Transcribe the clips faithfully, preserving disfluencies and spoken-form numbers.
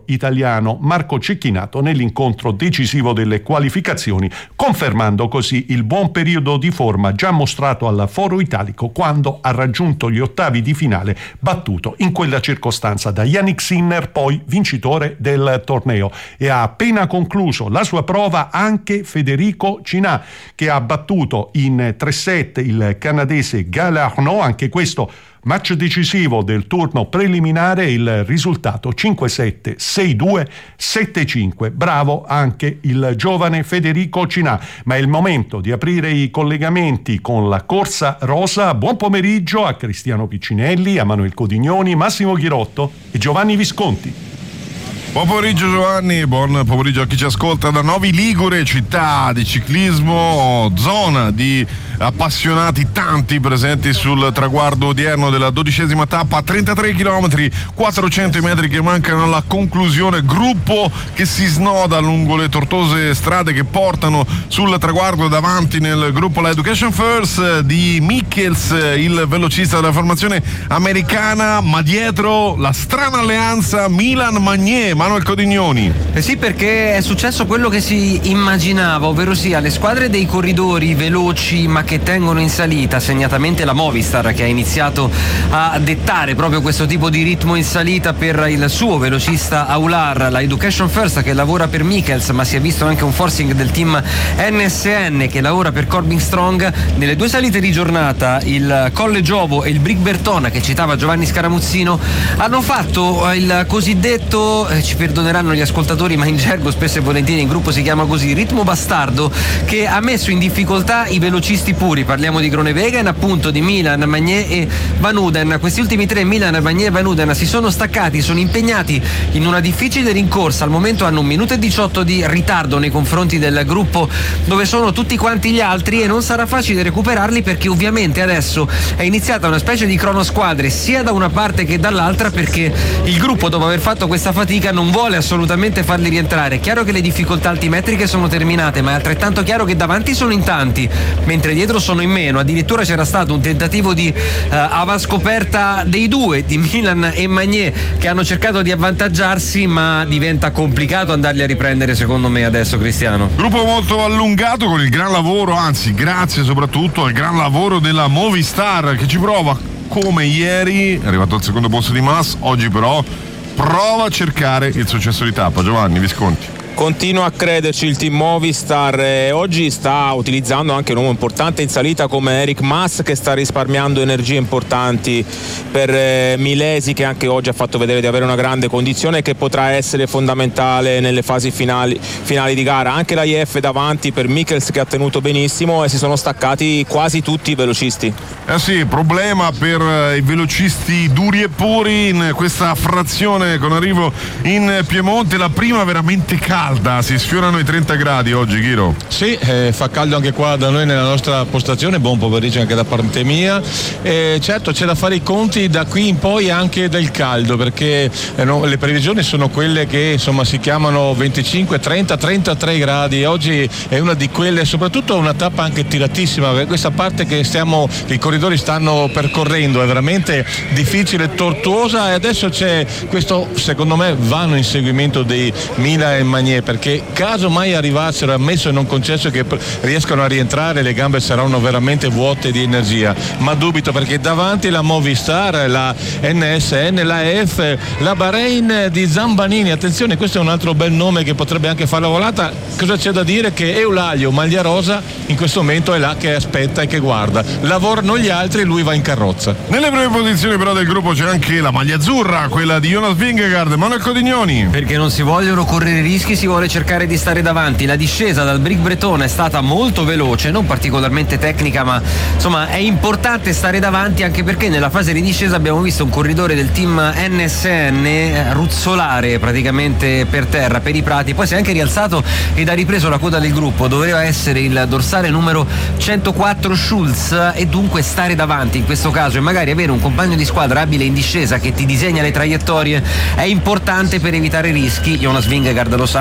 italiano Marco Cecchinato nell'incontro decisivo delle qualificazioni, confermando così il buon periodo di forma già mostrato al Foro Italico quando ha raggiunto gli ottavi di finale, battuto in quella circostanza da Yannick Sinner, poi vincitore del torneo. E ha appena concluso la sua prova anche Federico Cinà, che ha battuto in tre set il canadese Galarno, anche questo match decisivo del turno preliminare, il risultato cinque sette, sei due, sette cinque. Bravo anche il giovane Federico Cinà. Ma è il momento di aprire i collegamenti con la corsa rosa. Buon pomeriggio a Cristiano Piccinelli, a Manuel Codignoni, Massimo Ghirotto e Giovanni Visconti. Buon pomeriggio Giovanni, buon pomeriggio a chi ci ascolta da Novi Ligure, città di ciclismo, zona di appassionati tanti presenti sul traguardo odierno della dodicesima tappa, trentatré chilometri, quattrocento metri che mancano alla conclusione, gruppo che si snoda lungo le tortuose strade che portano sul traguardo. Davanti nel gruppo la Education First di Michels, il velocista della formazione americana, ma dietro la strana alleanza Milan-Magnier. Manuel Codignoni. Eh sì, perché è successo quello che si immaginava, ovvero sia le squadre dei corridori veloci ma che tengono in salita, segnatamente la Movistar, che ha iniziato a dettare proprio questo tipo di ritmo in salita per il suo velocista Aular, la Education First che lavora per Michels, ma si è visto anche un forcing del team N S N che lavora per Corbin Strong. Nelle due salite di giornata, il Colle Giovo e il Bric Bertona, che citava Giovanni Scaramuzzino, hanno fatto il cosiddetto, eh, ci perdoneranno gli ascoltatori, ma in gergo spesso e volentieri in gruppo si chiama così, ritmo bastardo, che ha messo in difficoltà i velocisti puri. Parliamo di Groenewegen, appunto, di Milan, Magnier e Van Uden. Questi ultimi tre, Milan, Magnier e Van Uden, si sono staccati, sono impegnati in una difficile rincorsa. Al momento hanno un minuto e diciotto di ritardo nei confronti del gruppo dove sono tutti quanti gli altri, e non sarà facile recuperarli, perché ovviamente adesso è iniziata una specie di cronosquadre sia da una parte che dall'altra, perché il gruppo, dopo aver fatto questa fatica, non vuole assolutamente farli rientrare. È chiaro che le difficoltà altimetriche sono terminate, ma è altrettanto chiaro che davanti sono in tanti, mentre dietro sono in meno. Addirittura c'era stato un tentativo di uh, avanscoperta dei due, di Milan e Magnier, che hanno cercato di avvantaggiarsi, ma diventa complicato andarli a riprendere, secondo me, adesso, Cristiano. Gruppo molto allungato, con il gran lavoro, anzi grazie soprattutto al gran lavoro della Movistar, che ci prova come ieri, è arrivato al secondo posto di Mas, oggi però prova a cercare il successo di tappa. Giovanni Visconti. Continua a crederci il team Movistar, e oggi sta utilizzando anche un uomo importante in salita come Eric Mas, che sta risparmiando energie importanti per eh, Milesi, che anche oggi ha fatto vedere di avere una grande condizione e che potrà essere fondamentale nelle fasi finali, finali di gara. Anche la I F davanti per Michels, che ha tenuto benissimo, e si sono staccati quasi tutti i velocisti. Eh sì, problema per eh, i velocisti duri e puri in questa frazione con arrivo in Piemonte, la prima veramente calda. Si sfiorano i trenta gradi oggi, Ghiro. Sì, eh, fa caldo anche qua da noi nella nostra postazione. Buon pomeriggio anche da parte mia. Eh, certo, c'è da fare i conti da qui in poi anche del caldo, perché eh, no, le previsioni sono quelle che insomma si chiamano venticinque, trenta, trentatré gradi. Oggi è una di quelle, soprattutto una tappa anche tiratissima, perché questa parte che stiamo, che i corridori stanno percorrendo è veramente difficile, tortuosa, e adesso c'è questo, secondo me, vano inseguimento dei Milan e Magnier, perché caso mai arrivassero, ammesso e non concesso che riescano a rientrare, le gambe saranno veramente vuote di energia, ma dubito, perché davanti la Movistar, la N S N, la E F, la Bahrain di Zambanini, attenzione, questo è un altro bel nome che potrebbe anche fare la volata. Cosa c'è da dire? Che Eulalia, maglia rosa, in questo momento è là che aspetta e che guarda, lavorano gli altri e lui va in carrozza. Nelle prime posizioni però del gruppo c'è anche la maglia azzurra, quella di Jonas Vingegaard. Manuel Codignoni. Perché non si vogliono correre rischi, si vuole cercare di stare davanti. La discesa dal Bric Breton è stata molto veloce, non particolarmente tecnica, ma insomma è importante stare davanti, anche perché nella fase di discesa abbiamo visto un corridore del team N S N ruzzolare praticamente per terra, per i prati, poi si è anche rialzato ed ha ripreso la coda del gruppo. Doveva essere il dorsale numero centoquattro Schulz, e dunque stare davanti in questo caso e magari avere un compagno di squadra abile in discesa che ti disegna le traiettorie è importante per evitare rischi. Jonas Vingegaard lo sa,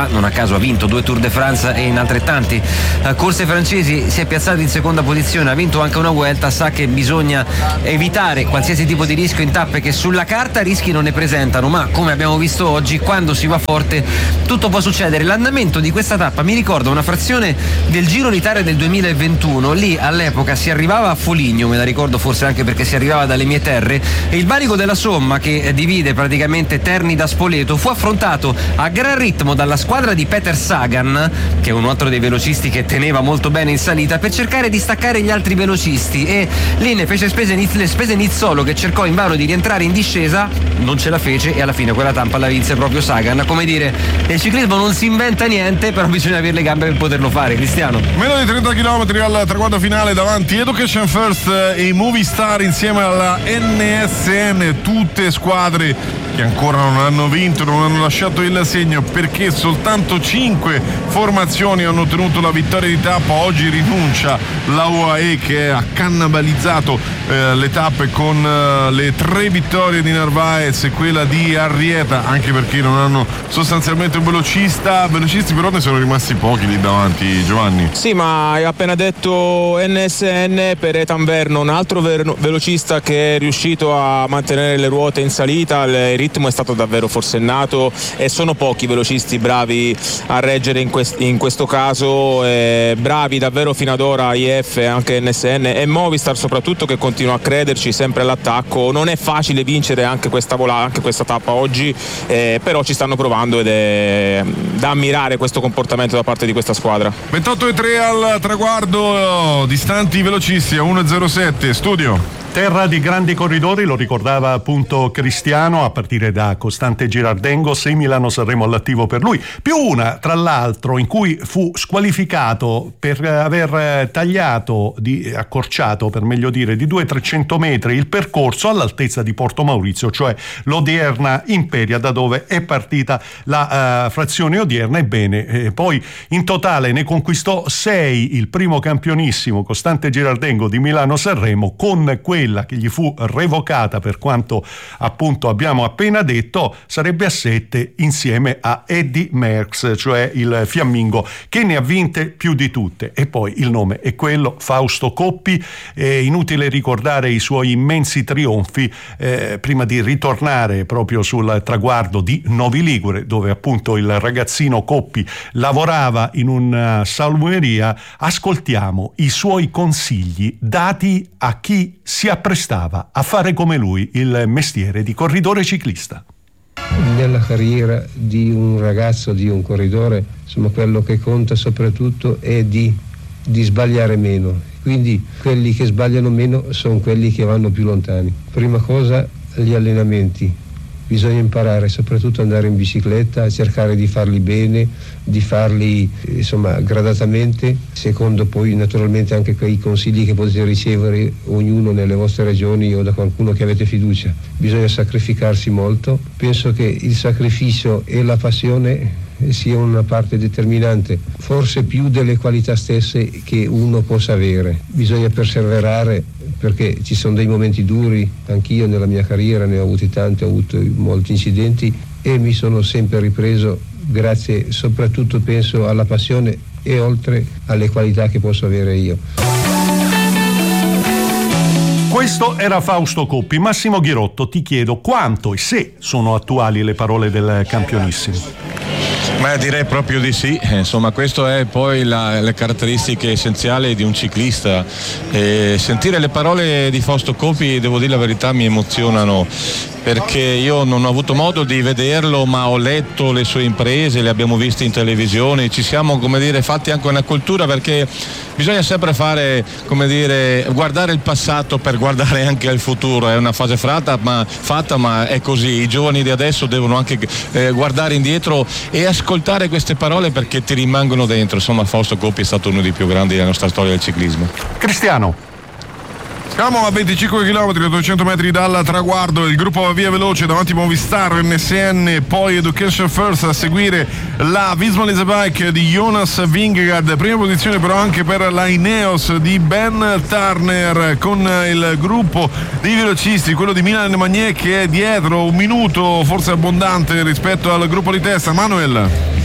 non a caso ha vinto due Tour de France e in altrettanti uh, corse francesi si è piazzato in seconda posizione, ha vinto anche una Vuelta, sa che bisogna evitare qualsiasi tipo di rischio in tappe che sulla carta rischi non ne presentano, ma come abbiamo visto oggi, quando si va forte tutto può succedere. L'andamento di questa tappa mi ricorda una frazione del Giro d'Italia del duemilaventuno, lì all'epoca si arrivava a Foligno, me la ricordo forse anche perché si arrivava dalle mie terre, e il valico della Somma, che divide praticamente Terni da Spoleto, fu affrontato a gran ritmo dalla squadra di Peter Sagan, che è un altro dei velocisti che teneva molto bene in salita, per cercare di staccare gli altri velocisti, e lì ne fece spese, le spese Nizzolo, che cercò invano di rientrare in discesa, non ce la fece e alla fine quella tappa la vinse proprio Sagan. Come dire, il ciclismo non si inventa niente, però bisogna avere le gambe per poterlo fare. Cristiano. Meno di trenta chilometri al traguardo finale, davanti Education First e i Movistar insieme alla N S N, tutte squadre che ancora non hanno vinto, non hanno lasciato il segno, perché soltanto cinque formazioni hanno ottenuto la vittoria di tappa. Oggi rinuncia la U A E, che ha cannibalizzato eh, le tappe con eh, le tre vittorie di Narvaez e quella di Arrieta, anche perché non hanno sostanzialmente un velocista. Velocisti però ne sono rimasti pochi lì davanti, Giovanni. Sì, ma hai appena detto N S N per Ethan Vernon, un altro ver- velocista che è riuscito a mantenere le ruote in salita, il ritmo è stato davvero forsennato e sono pochi velocisti bravi a reggere in, quest- in questo caso, eh, bravi davvero fino ad ora I F, anche N S N e Movistar soprattutto, che continua a crederci sempre all'attacco. Non è facile vincere anche questa volata, anche questa tappa oggi, eh, però ci stanno provando ed è da ammirare questo comportamento da parte di questa squadra. ventotto e tre al traguardo, distanti velocisti a uno e zero sette. Studio. Terra di grandi corridori, lo ricordava appunto Cristiano, a partire da Costante Girardengo, sei Milano-Sanremo all'attivo per lui, più una tra l'altro in cui fu squalificato per aver tagliato, di, accorciato per meglio dire, di duecento trecento metri il percorso all'altezza di Porto Maurizio, cioè l'odierna Imperia, da dove è partita la uh, frazione odierna. Ebbene, eh, poi in totale ne conquistò sei il primo campionissimo Costante Girardengo di Milano-Sanremo, con quella che gli fu revocata per quanto appunto abbiamo appena detto, sarebbe a sette insieme a Eddy Merckx, cioè il fiammingo che ne ha vinte più di tutte. E poi il nome è quello, Fausto Coppi. È inutile ricordare i suoi immensi trionfi eh, prima di ritornare proprio sul traguardo di Novi Ligure, dove appunto il ragazzino Coppi lavorava in una salumeria. Ascoltiamo i suoi consigli dati a chi si apprestava a fare come lui il mestiere di corridore ciclista. Nella carriera di un ragazzo, di un corridore, insomma, quello che conta soprattutto è di, di sbagliare meno. Quindi quelli che sbagliano meno sono quelli che vanno più lontani. Prima cosa, gli allenamenti. Bisogna imparare soprattutto ad andare in bicicletta, cercare di farli bene, di farli insomma gradatamente, secondo poi naturalmente anche quei consigli che potete ricevere ognuno nelle vostre regioni o da qualcuno che avete fiducia. Bisogna sacrificarsi molto. Penso che il sacrificio e la passione sia una parte determinante, forse più delle qualità stesse che uno possa avere. Bisogna perseverare, perché ci sono dei momenti duri, anch'io nella mia carriera ne ho avuti tanti, ho avuto molti incidenti e mi sono sempre ripreso, grazie soprattutto penso alla passione e oltre alle qualità che posso avere io. Questo era Fausto Coppi. Massimo Ghirotto, ti chiedo quanto e se sono attuali le parole del campionissimo. Ma direi proprio di sì, insomma questo è poi la, le caratteristiche essenziali di un ciclista. E sentire le parole di Fausto Coppi, devo dire la verità, mi emozionano, perché io non ho avuto modo di vederlo, ma ho letto le sue imprese, le abbiamo viste in televisione, ci siamo, come dire, fatti anche una cultura, perché bisogna sempre fare, come dire, guardare il passato per guardare anche al futuro. È una fase fatta, ma, fatta, ma è così. I giovani di adesso devono anche eh, guardare indietro e ascoltare queste parole, perché ti rimangono dentro. Insomma, Fausto Coppi è stato uno dei più grandi della nostra storia del ciclismo. Cristiano. Siamo a venticinque chilometri, ottocento metri dal traguardo. Il gruppo va via veloce, davanti Movistar, N S N, poi Education First, a seguire la Visma Bike di Jonas Vingegaard. Prima posizione però anche per la Ineos di Ben Turner, con il gruppo dei velocisti, quello di Milan Magné, che è dietro, un minuto forse abbondante rispetto al gruppo di testa. Manuel.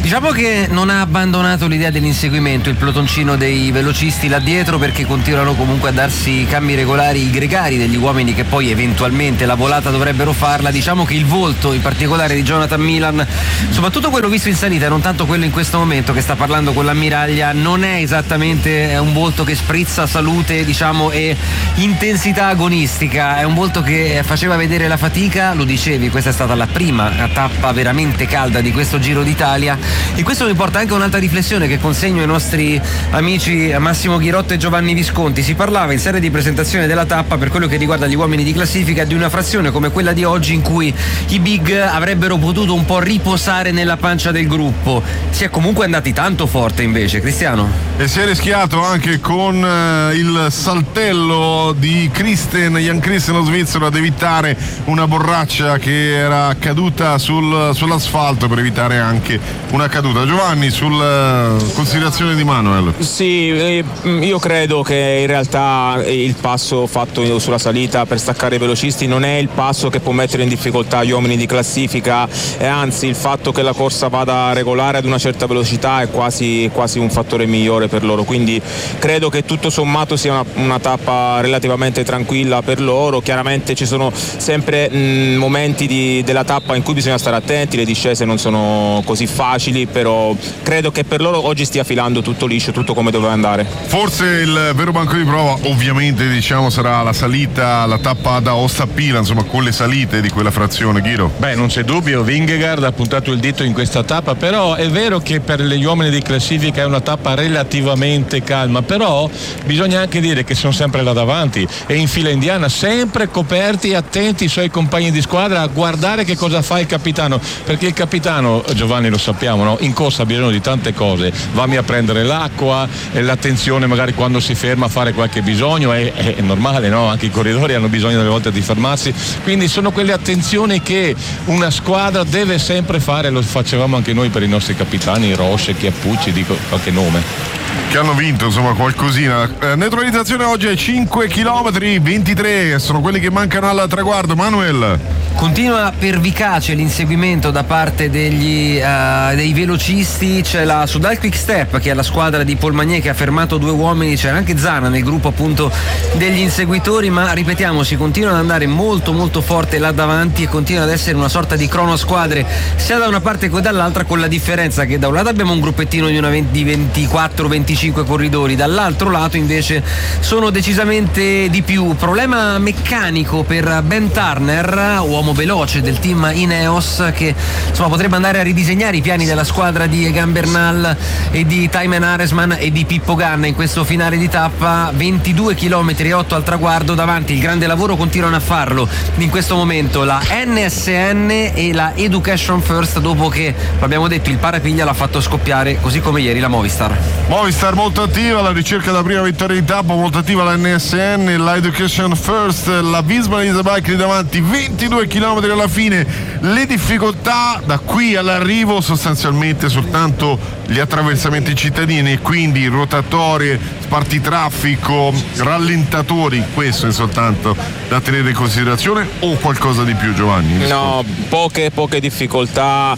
Diciamo che non ha abbandonato l'idea dell'inseguimento il pelotoncino dei velocisti là dietro, perché continuano comunque a darsi cambi regolari i gregari degli uomini che poi eventualmente la volata dovrebbero farla. Diciamo che il volto in particolare di Jonathan Milan, soprattutto quello visto in salita e non tanto quello in questo momento che sta parlando con l'ammiraglia, non è esattamente un volto che sprizza salute, diciamo, e intensità agonistica. È un volto che faceva vedere la fatica, lo dicevi, questa è stata la prima tappa veramente calda di questo Giro d'Italia. E questo mi porta anche a un'altra riflessione che consegno ai nostri amici Massimo Ghirotto e Giovanni Visconti. Si parlava in serie di presentazione della tappa, per quello che riguarda gli uomini di classifica, di una frazione come quella di oggi in cui i big avrebbero potuto un po' riposare nella pancia del gruppo. Si è comunque andati tanto forte invece, Cristiano. E si è rischiato anche con eh, il saltello di Christen, Jan Christen, lo svizzero, ad evitare una borraccia che era caduta sul, sull'asfalto, per evitare anche una caduta. Giovanni, sulla considerazione di Manuel. Sì, io credo che in realtà il passo fatto sulla salita per staccare i velocisti non è il passo che può mettere in difficoltà gli uomini di classifica, e anzi il fatto che la corsa vada regolare ad una certa velocità è quasi, quasi un fattore migliore per loro, quindi credo che tutto sommato sia una, una tappa relativamente tranquilla per loro. Chiaramente ci sono sempre mh, momenti di, della tappa in cui bisogna stare attenti, le discese non sono così facili, però credo che per loro oggi stia filando tutto liscio, tutto come doveva andare. Forse il vero banco di prova ovviamente, diciamo, sarà la salita, la tappa da Ostapila, insomma, con le salite di quella frazione. Ghiro? Beh, non c'è dubbio, Vingegaard ha puntato il dito in questa tappa, però è vero che per gli uomini di classifica è una tappa relativamente calma, però bisogna anche dire che sono sempre là davanti e in fila indiana, sempre coperti e attenti i suoi compagni di squadra a guardare che cosa fa il capitano, perché il capitano, Giovanni, lo sappiamo, no? In corsa ha bisogno di tante cose, vammi a prendere l'acqua, e l'attenzione magari quando si ferma a fare qualche bisogno, è, è normale, no? Anche i corridori hanno bisogno delle volte di fermarsi, quindi sono quelle attenzioni che una squadra deve sempre fare. Lo facevamo anche noi per i nostri capitani, Roche, Chiappucci, dico qualche nome, che hanno vinto insomma qualcosina. Eh, neutralizzazione oggi è cinque chilometri ventitré, sono quelli che mancano al traguardo. Manuel? Continua pervicace l'inseguimento da parte degli, uh, dei velocisti. C'è la Soudal Quick Step, che è la squadra di Paul Magnier, che ha fermato due uomini. C'era anche Zana nel gruppo appunto degli inseguitori, ma ripetiamo, si continua ad andare molto molto forte là davanti e continua ad essere una sorta di cronosquadre sia da una parte che dall'altra, con la differenza che da un lato abbiamo un gruppettino di una venti, ventiquattro venticinque corridori, dall'altro lato invece sono decisamente di più. Problema meccanico per Ben Turner, uomo veloce del team Ineos, che insomma potrebbe andare a ridisegnare i piani della squadra di Egan Bernal e di Thymen Arensman e di Pippo Ganna in questo finale di tappa. Ventidue chilometri e otto al traguardo, davanti il grande lavoro continuano a farlo in questo momento la N S N e la Education First, dopo che, lo abbiamo detto, il parapiglia l'ha fatto scoppiare, così come ieri la Movistar. Movistar molto attiva, la ricerca della prima vittoria di tappa, molto attiva la N S N, la Education First, la Visma Lease Bike lì davanti, ventidue chilometri alla fine. Le difficoltà da qui all'arrivo sostanzialmente soltanto gli attraversamenti cittadini, quindi rotatorie, spartitraffico, rallentatori, questo è soltanto da tenere in considerazione, o qualcosa di più, Giovanni? No, poche poche difficoltà,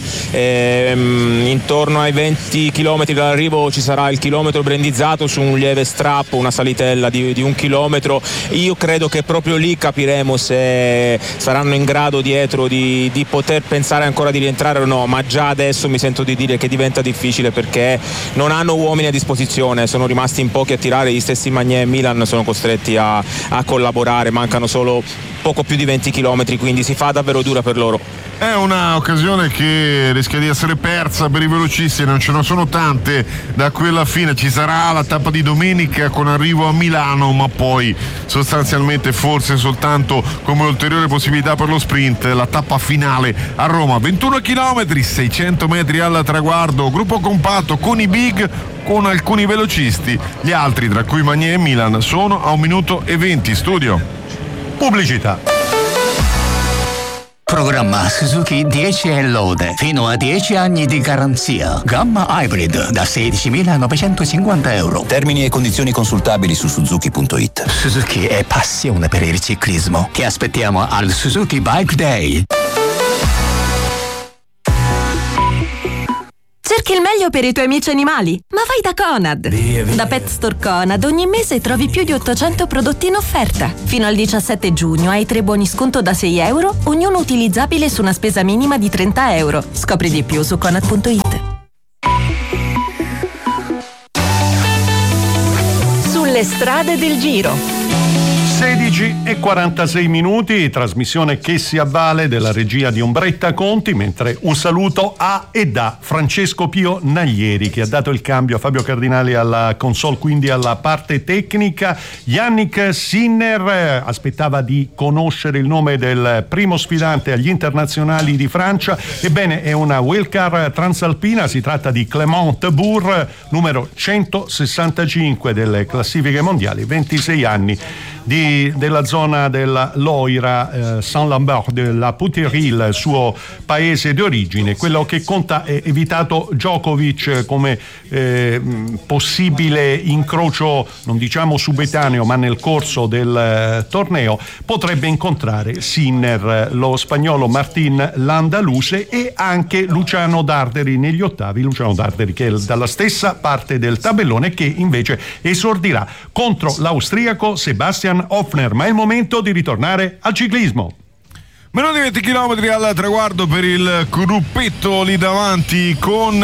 ehm, intorno ai venti chilometri dall'arrivo ci sarà il chilometro brandizzato su un lieve strappo, una salitella di, di un chilometro. Io credo che proprio lì capiremo se saranno in grado dietro di, di poter pensare ancora di rientrare o no, ma già adesso mi sento di dire che diventa difficile perché non hanno uomini a disposizione, sono rimasti in pochi a tirare, gli stessi Magnier e Milan sono costretti a, a collaborare, mancano solo poco più di venti chilometri, quindi si fa davvero dura per loro. È un'occasione che rischia di essere persa per i velocisti, non ce ne sono tante da quella fine. Ci sarà la tappa di domenica con arrivo a Milano, ma poi sostanzialmente forse soltanto come ulteriore possibilità per lo sprint la tappa finale a Roma. ventuno chilometri, seicento metri al traguardo, gruppo compatto con i big, con alcuni velocisti, gli altri tra cui Magnier e Milan sono a un minuto e venti. Studio. Pubblicità. Programma Suzuki dieci e lode, fino a dieci anni di garanzia. Gamma Hybrid da sedicimilanovecentocinquanta euro. Termini e condizioni consultabili su suzuki punto it. Suzuki è passione per il ciclismo. Ti aspettiamo al Suzuki Bike Day. Cerchi il meglio per i tuoi amici animali? Ma vai da Conad! Via, via. Da Pet Store Conad ogni mese trovi più di ottocento prodotti in offerta. Fino al diciassette giugno hai tre buoni sconto da sei euro, ognuno utilizzabile su una spesa minima di trenta euro. Scopri di più su conad punto it. Sulle strade del Giro. sedici e quarantasei minuti, trasmissione che si avvale della regia di Ombretta Conti, mentre un saluto a e da Francesco Pio Naglieri, che ha dato il cambio a Fabio Cardinali alla console, quindi alla parte tecnica. Yannick Sinner aspettava di conoscere il nome del primo sfidante agli internazionali di Francia. Ebbene, è una wildcard transalpina, si tratta di Clément Tebour, numero centosessantacinque delle classifiche mondiali, ventisei anni. Di, della zona della Loira, eh, Saint-Lambert della Pouterie, il suo paese di origine. Quello che conta è evitato Djokovic come eh, possibile incrocio, non diciamo subetaneo, ma nel corso del eh, torneo potrebbe incontrare Sinner, lo spagnolo Martin Landaluse e anche Luciano Darderi negli ottavi. Luciano Darderi che è dalla stessa parte del tabellone, che invece esordirà contro l'austriaco Sebastian Hoffner. Ma è il momento di ritornare al ciclismo. Meno di venti chilometri al traguardo per il gruppetto lì davanti, con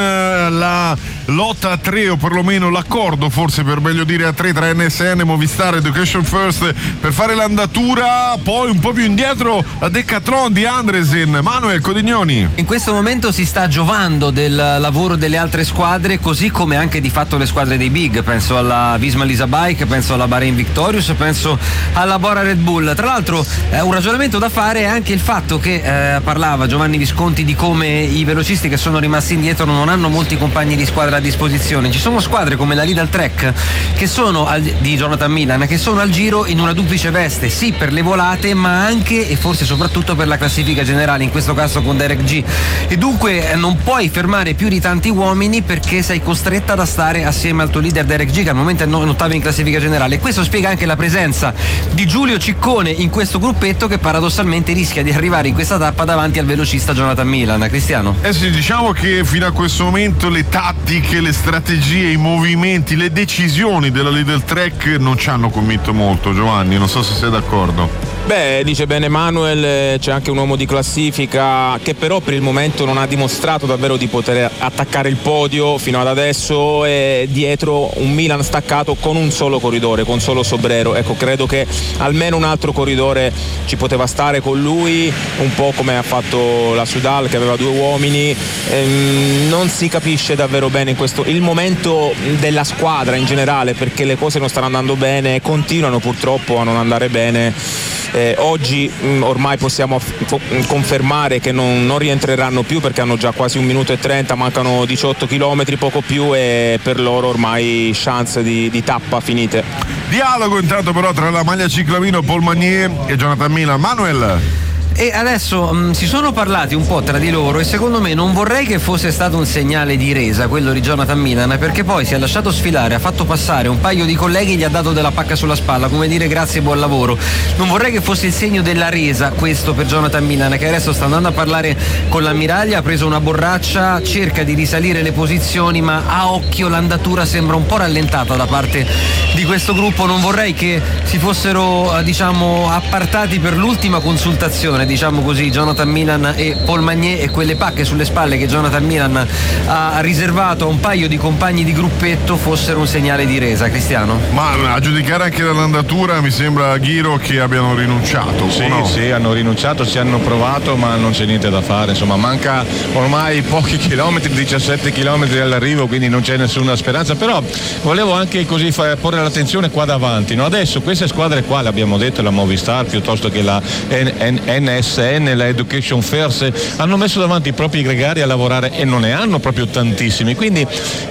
la lotta a tre, o perlomeno l'accordo, forse per meglio dire a tre, tra N S N, Movistar, Education First per fare l'andatura. Poi un po' più indietro la Decathlon di Andresen. Manuel Codignoni. In questo momento si sta giovando del lavoro delle altre squadre, così come anche di fatto le squadre dei big. Penso alla Visma Lease Bike, penso alla Bahrain Victorious, penso alla Bora Red Bull. Tra l'altro eh, un ragionamento da fare è anche il fatto che eh, parlava Giovanni Visconti di come i velocisti che sono rimasti indietro non hanno molti compagni di squadra a disposizione. Ci sono squadre come la Lidl Trek che sono al, di Jonathan Milan, che sono al Giro in una duplice veste, sì per le volate, ma anche e forse soprattutto per la classifica generale, in questo caso con Derek G, e dunque eh, non puoi fermare più di tanti uomini perché sei costretta a stare assieme al tuo leader Derek G, che al momento è in ottava in classifica generale. E questo spiega anche la presenza di Giulio Ciccone in questo gruppetto, che paradossalmente rischia di arrivare in questa tappa davanti al velocista Jonathan Milan. Cristiano? Eh sì, diciamo che fino a questo momento le tattiche, le strategie, i movimenti, le decisioni della Lidl Trek non ci hanno convinto molto. Giovanni, non so se sei d'accordo. Beh, dice bene Manuel, c'è anche un uomo di classifica che però per il momento non ha dimostrato davvero di poter attaccare il podio fino ad adesso, e dietro un Milan staccato con un solo corridore, con solo Sobrero. Ecco, credo che almeno un altro corridore ci poteva stare con lui, un po' come ha fatto la Sudal, che aveva due uomini. Ehm, non si capisce davvero bene in questo il momento della squadra in generale, perché le cose non stanno andando bene, continuano purtroppo a non andare bene. Eh, oggi mh, ormai possiamo f- confermare che non, non rientreranno più, perché hanno già quasi un minuto e trenta, mancano diciotto chilometri, poco più, e per loro ormai chance di, di tappa finite. Dialogo intanto però tra la maglia ciclamino Paul Magnier e Jonathan Milan. Manuel. E adesso mh, si sono parlati un po' tra di loro, e secondo me non vorrei che fosse stato un segnale di resa quello di Jonathan Milan, perché poi si è lasciato sfilare, ha fatto passare un paio di colleghi, gli ha dato della pacca sulla spalla, come dire grazie, buon lavoro. Non vorrei che fosse il segno della resa questo per Jonathan Milan, che adesso sta andando a parlare con l'ammiraglia, ha preso una borraccia, cerca di risalire le posizioni, ma a occhio l'andatura sembra un po' rallentata da parte di questo gruppo. Non vorrei che si fossero eh, diciamo appartati per l'ultima consultazione, diciamo così, Jonathan Milan e Paul Magnier, e quelle pacche sulle spalle che Jonathan Milan ha riservato a un paio di compagni di gruppetto fossero un segnale di resa. Cristiano? Ma a giudicare anche dall'andatura mi sembra, Ghiro, che abbiano rinunciato. Sì, no? sì, hanno rinunciato, ci hanno provato, ma non c'è niente da fare. Insomma, manca ormai pochi chilometri, diciassette chilometri all'arrivo, quindi non c'è nessuna speranza. Però volevo anche così fare, porre l'attenzione qua davanti, no? Adesso queste squadre qua, l'abbiamo detto, la Movistar piuttosto che la N S N, la Education First, hanno messo davanti i propri gregari a lavorare, e non ne hanno proprio tantissimi, quindi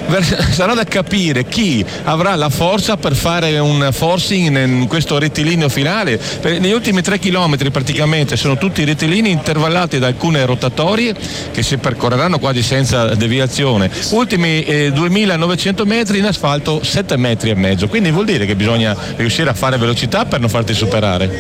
sarà da capire chi avrà la forza per fare un forcing in questo rettilineo finale. Negli ultimi tre chilometri praticamente sono tutti rettilini intervallati da alcune rotatorie che si percorreranno quasi senza deviazione. Ultimi eh, duemilanovecento metri in asfalto, sette metri e mezzo, quindi vuol dire che bisogna riuscire a fare velocità per non farti superare.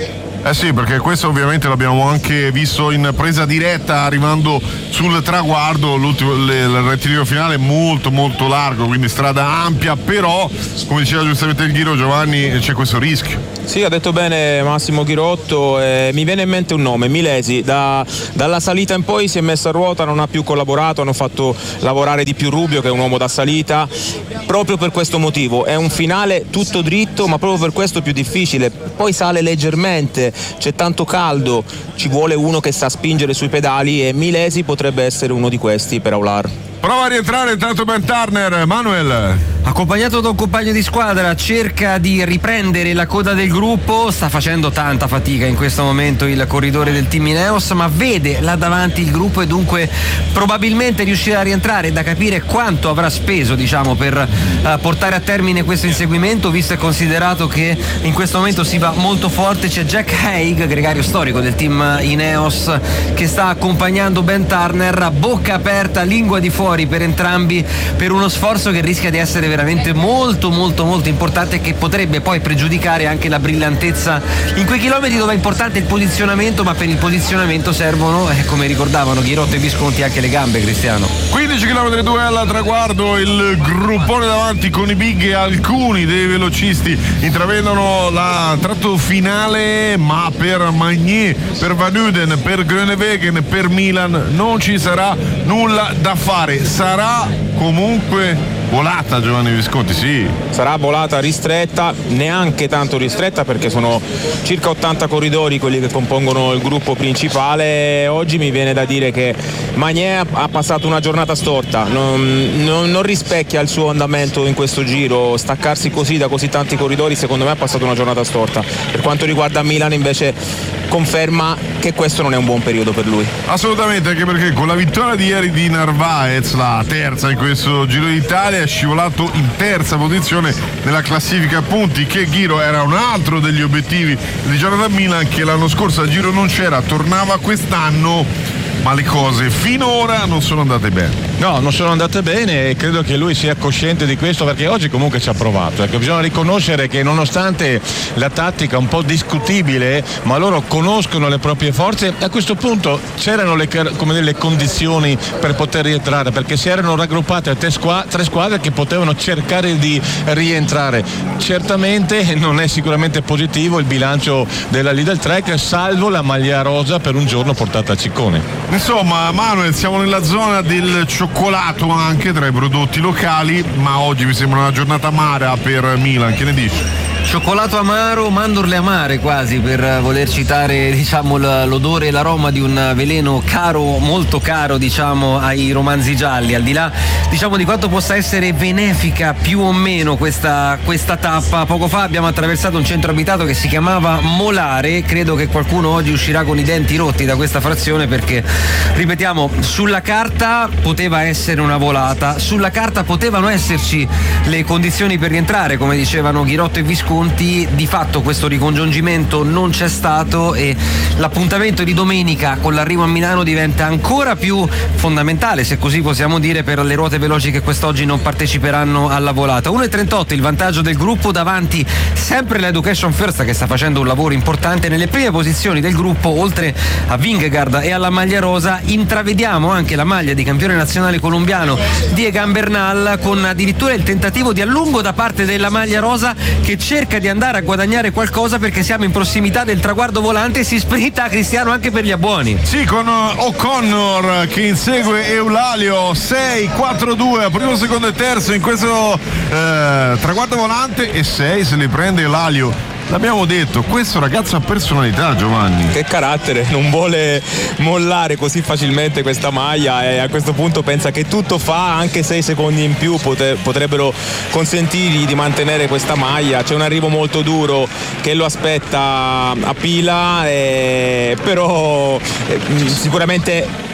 Eh sì, perché questo ovviamente l'abbiamo anche visto in presa diretta arrivando sul traguardo, l'ultimo, il rettilineo finale è molto molto largo, quindi strada ampia, però come diceva giustamente il Ghiro Giovanni c'è questo rischio. Sì, ha detto bene Massimo Ghirotto, eh, mi viene in mente un nome, Milesi, da, dalla salita in poi si è messo a ruota, non ha più collaborato, hanno fatto lavorare di più Rubio che è un uomo da salita, proprio per questo motivo, è un finale tutto dritto ma proprio per questo più difficile, poi sale leggermente, c'è tanto caldo, ci vuole uno che sa spingere sui pedali e Milesi potrebbe essere uno di questi per Aular. Prova a rientrare intanto Ben Turner, Manuel. Accompagnato da un compagno di squadra cerca di riprendere la coda del gruppo, sta facendo tanta fatica in questo momento il corridore del team Ineos, ma vede là davanti il gruppo e dunque probabilmente riuscirà a rientrare. È da capire quanto avrà speso, diciamo, per uh, portare a termine questo inseguimento, visto e considerato che in questo momento si va molto forte. C'è Jack Haig, gregario storico del team Ineos, che sta accompagnando Ben Turner, bocca aperta, lingua di fuori per entrambi, per uno sforzo che rischia di essere veramente molto molto molto importante e che potrebbe poi pregiudicare anche la brillantezza in quei chilometri dove è importante il posizionamento, ma per il posizionamento servono, eh, come ricordavano Ghirotto e Visconti, anche le gambe, Cristiano. quindici chilometri due al traguardo, il gruppone davanti con i big e alcuni dei velocisti intravedono la tratto finale, ma per Magnier, per Van Uden, per Groenewegen, per Milan non ci sarà nulla da fare, sarà comunque volata, Giovanni Visconti, sì. Sarà volata ristretta, neanche tanto ristretta perché sono circa ottanta corridori quelli che compongono il gruppo principale. Oggi mi viene da dire che Magnier ha passato una giornata storta, non, non, non rispecchia il suo andamento in questo giro, staccarsi così da così tanti corridori secondo me ha passato una giornata storta. Per quanto riguarda Milan invece conferma che questo non è un buon periodo per lui. Assolutamente, anche perché con la vittoria di ieri di Narvaez, la terza in questo Giro d'Italia, è scivolato in terza posizione nella classifica a punti, che Ghiro era un altro degli obiettivi di Jonathan Milan, che l'anno scorso a Giro non c'era, tornava quest'anno, ma le cose finora non sono andate bene. No, non sono andate bene e credo che lui sia cosciente di questo, perché oggi comunque ci ha provato. Ecco, bisogna riconoscere che nonostante la tattica un po' discutibile, ma loro conoscono le proprie forze, a questo punto c'erano le, come dire, le condizioni per poter rientrare, perché si erano raggruppate tre squadre, tre squadre che potevano cercare di rientrare. Certamente non è sicuramente positivo il bilancio della Lidl Trek, salvo la maglia rosa per un giorno portata a Ciccone. Insomma, Manuel, siamo nella zona del cioccolato anche tra i prodotti locali, ma oggi mi sembra una giornata amara per Milan, che ne dici? Cioccolato amaro, mandorle amare quasi, per voler citare, diciamo, l'odore e l'aroma di un veleno caro, molto caro, diciamo, ai romanzi gialli. Al di là, diciamo, di quanto possa essere benefica più o meno questa, questa tappa, poco fa abbiamo attraversato un centro abitato che si chiamava Molare. Credo che qualcuno oggi uscirà con i denti rotti da questa frazione, perché, ripetiamo, sulla carta poteva essere una volata, sulla carta potevano esserci le condizioni per rientrare, come dicevano Ghirotto e Visconti. Di fatto questo ricongiungimento non c'è stato e l'appuntamento di domenica con l'arrivo a Milano diventa ancora più fondamentale, se così possiamo dire, per le ruote veloci che quest'oggi non parteciperanno alla volata. uno e trentotto il vantaggio del gruppo, davanti sempre l'Education First, che sta facendo un lavoro importante. Nelle prime posizioni del gruppo, oltre a Vingegaard e alla maglia rosa, intravediamo anche la maglia di campione nazionale colombiano di Egan Bernal, con addirittura il tentativo di allungo da parte della maglia rosa, che cerca di andare a guadagnare qualcosa, perché siamo in prossimità del traguardo volante e si sprinta, Cristiano, anche per gli abbuoni. Sì, con O'Connor che insegue Eulalio, sei quattro due, primo, secondo e terzo in questo eh, traguardo volante, e sei se li prende Eulalio. L'abbiamo detto, questo ragazzo ha personalità, Giovanni. Che carattere, non vuole mollare così facilmente questa maglia e a questo punto pensa che tutto fa, anche sei secondi in più pote- potrebbero consentirgli di mantenere questa maglia. C'è un arrivo molto duro che lo aspetta a Pila, e... però eh, sicuramente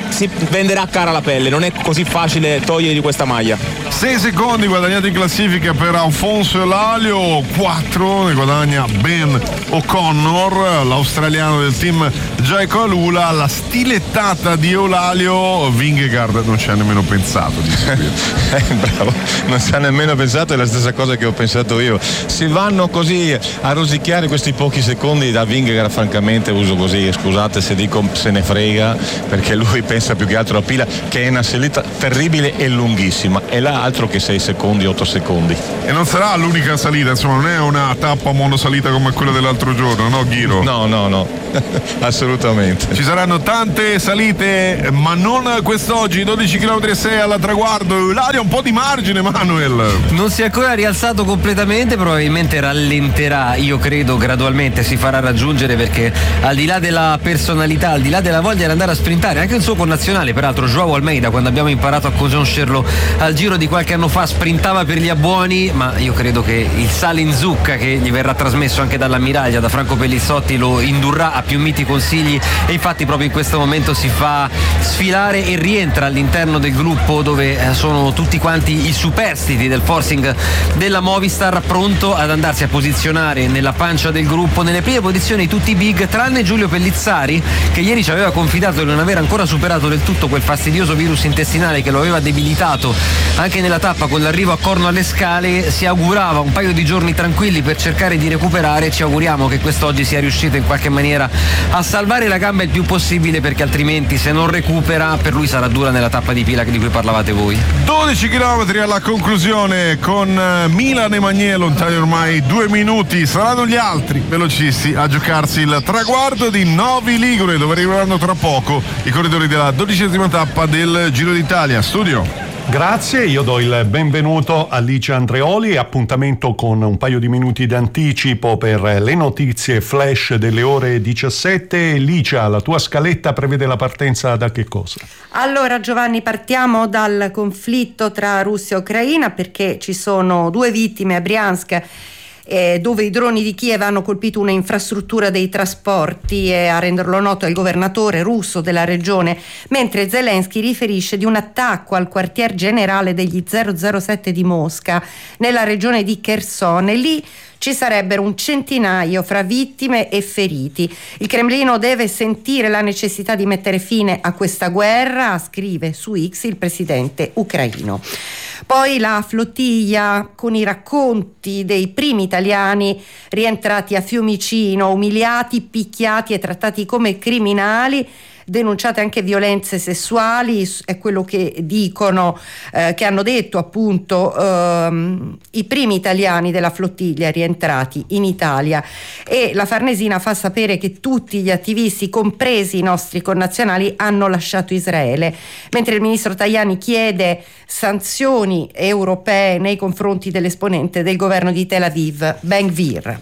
si venderà cara la pelle, non è così facile togliergli questa maglia. sei secondi guadagnati in classifica per Alfonso Elalio, quattro ne guadagna Ben O'Connor, l'australiano del team Jayco Alula. La stilettata di Elalio, Vingegaard non ci ha nemmeno pensato di eh, bravo, non ci ha nemmeno pensato, è la stessa cosa che ho pensato io. Si vanno così a rosicchiare questi pochi secondi da Vingegaard, francamente uso così, scusate se dico se ne frega, perché lui pensa più che altro a Pila, che è una salita terribile e lunghissima, e là altro che sei secondi, otto secondi. E non sarà l'unica salita, insomma, non è una tappa monosalita come quella dell'altro giorno, no Ghiro? No, no, no, assolutamente. Ci saranno tante salite, ma non quest'oggi, dodici chilometri e sei alla traguardo. L'aria un po' di margine, Manuel. Non si è ancora rialzato completamente, probabilmente rallenterà, io credo gradualmente si farà raggiungere, perché al di là della personalità, al di là della voglia di andare a sprintare, anche il suo connazionale, peraltro Joao Almeida, quando abbiamo imparato a conoscerlo al Giro di qualche anno fa, sprintava per gli abbuoni, ma io credo che il sale in zucca che gli verrà trasmesso anche dall'ammiraglia, da Franco Pellizzotti, lo indurrà a più miti consigli, e infatti proprio in questo momento si fa sfilare e rientra all'interno del gruppo dove sono tutti quanti i superstiti del forcing della Movistar, pronto ad andarsi a posizionare nella pancia del gruppo, nelle prime posizioni tutti i big, tranne Giulio Pellizzari, che ieri ci aveva confidato di non aver ancora superato del tutto quel fastidioso virus intestinale che lo aveva debilitato anche nella tappa con l'arrivo a Corno alle Scale. Si augurava un paio di giorni tranquilli per cercare di recuperare, ci auguriamo che quest'oggi sia riuscito in qualche maniera a salvare la gamba il più possibile, perché altrimenti se non recupera per lui sarà dura nella tappa di Pila di cui parlavate voi. dodici chilometri alla conclusione, con Milan e Magnier lontani ormai due minuti. Saranno gli altri velocisti a giocarsi il traguardo di Novi Ligure, dove arriveranno tra poco i corridori della dodicesima tappa del Giro d'Italia. Studio. Grazie, io do il benvenuto a Licia Andreoli, appuntamento con un paio di minuti d'anticipo per le notizie flash delle ore diciassette. Licia, la tua scaletta prevede la partenza da che cosa? Allora Giovanni, partiamo dal conflitto tra Russia e Ucraina, perché ci sono due vittime a Briansk, Eh, dove i droni di Kiev hanno colpito una infrastruttura dei trasporti, e a renderlo noto è il governatore russo della regione, mentre Zelensky riferisce di un attacco al quartier generale degli zero zero sette di Mosca nella regione di Kherson, e lì ci sarebbero un centinaio fra vittime e feriti. Il Cremlino deve sentire la necessità di mettere fine a questa guerra, scrive su X il presidente ucraino. Poi la flottiglia con i racconti dei primi italiani rientrati a Fiumicino, umiliati, picchiati e trattati come criminali. Denunciate anche violenze sessuali, è quello che dicono, eh, che hanno detto appunto ehm, i primi italiani della flottiglia rientrati in Italia. E la Farnesina fa sapere che tutti gli attivisti, compresi i nostri connazionali, hanno lasciato Israele, mentre il ministro Tajani chiede sanzioni europee nei confronti dell'esponente del governo di Tel Aviv, Ben Gvir.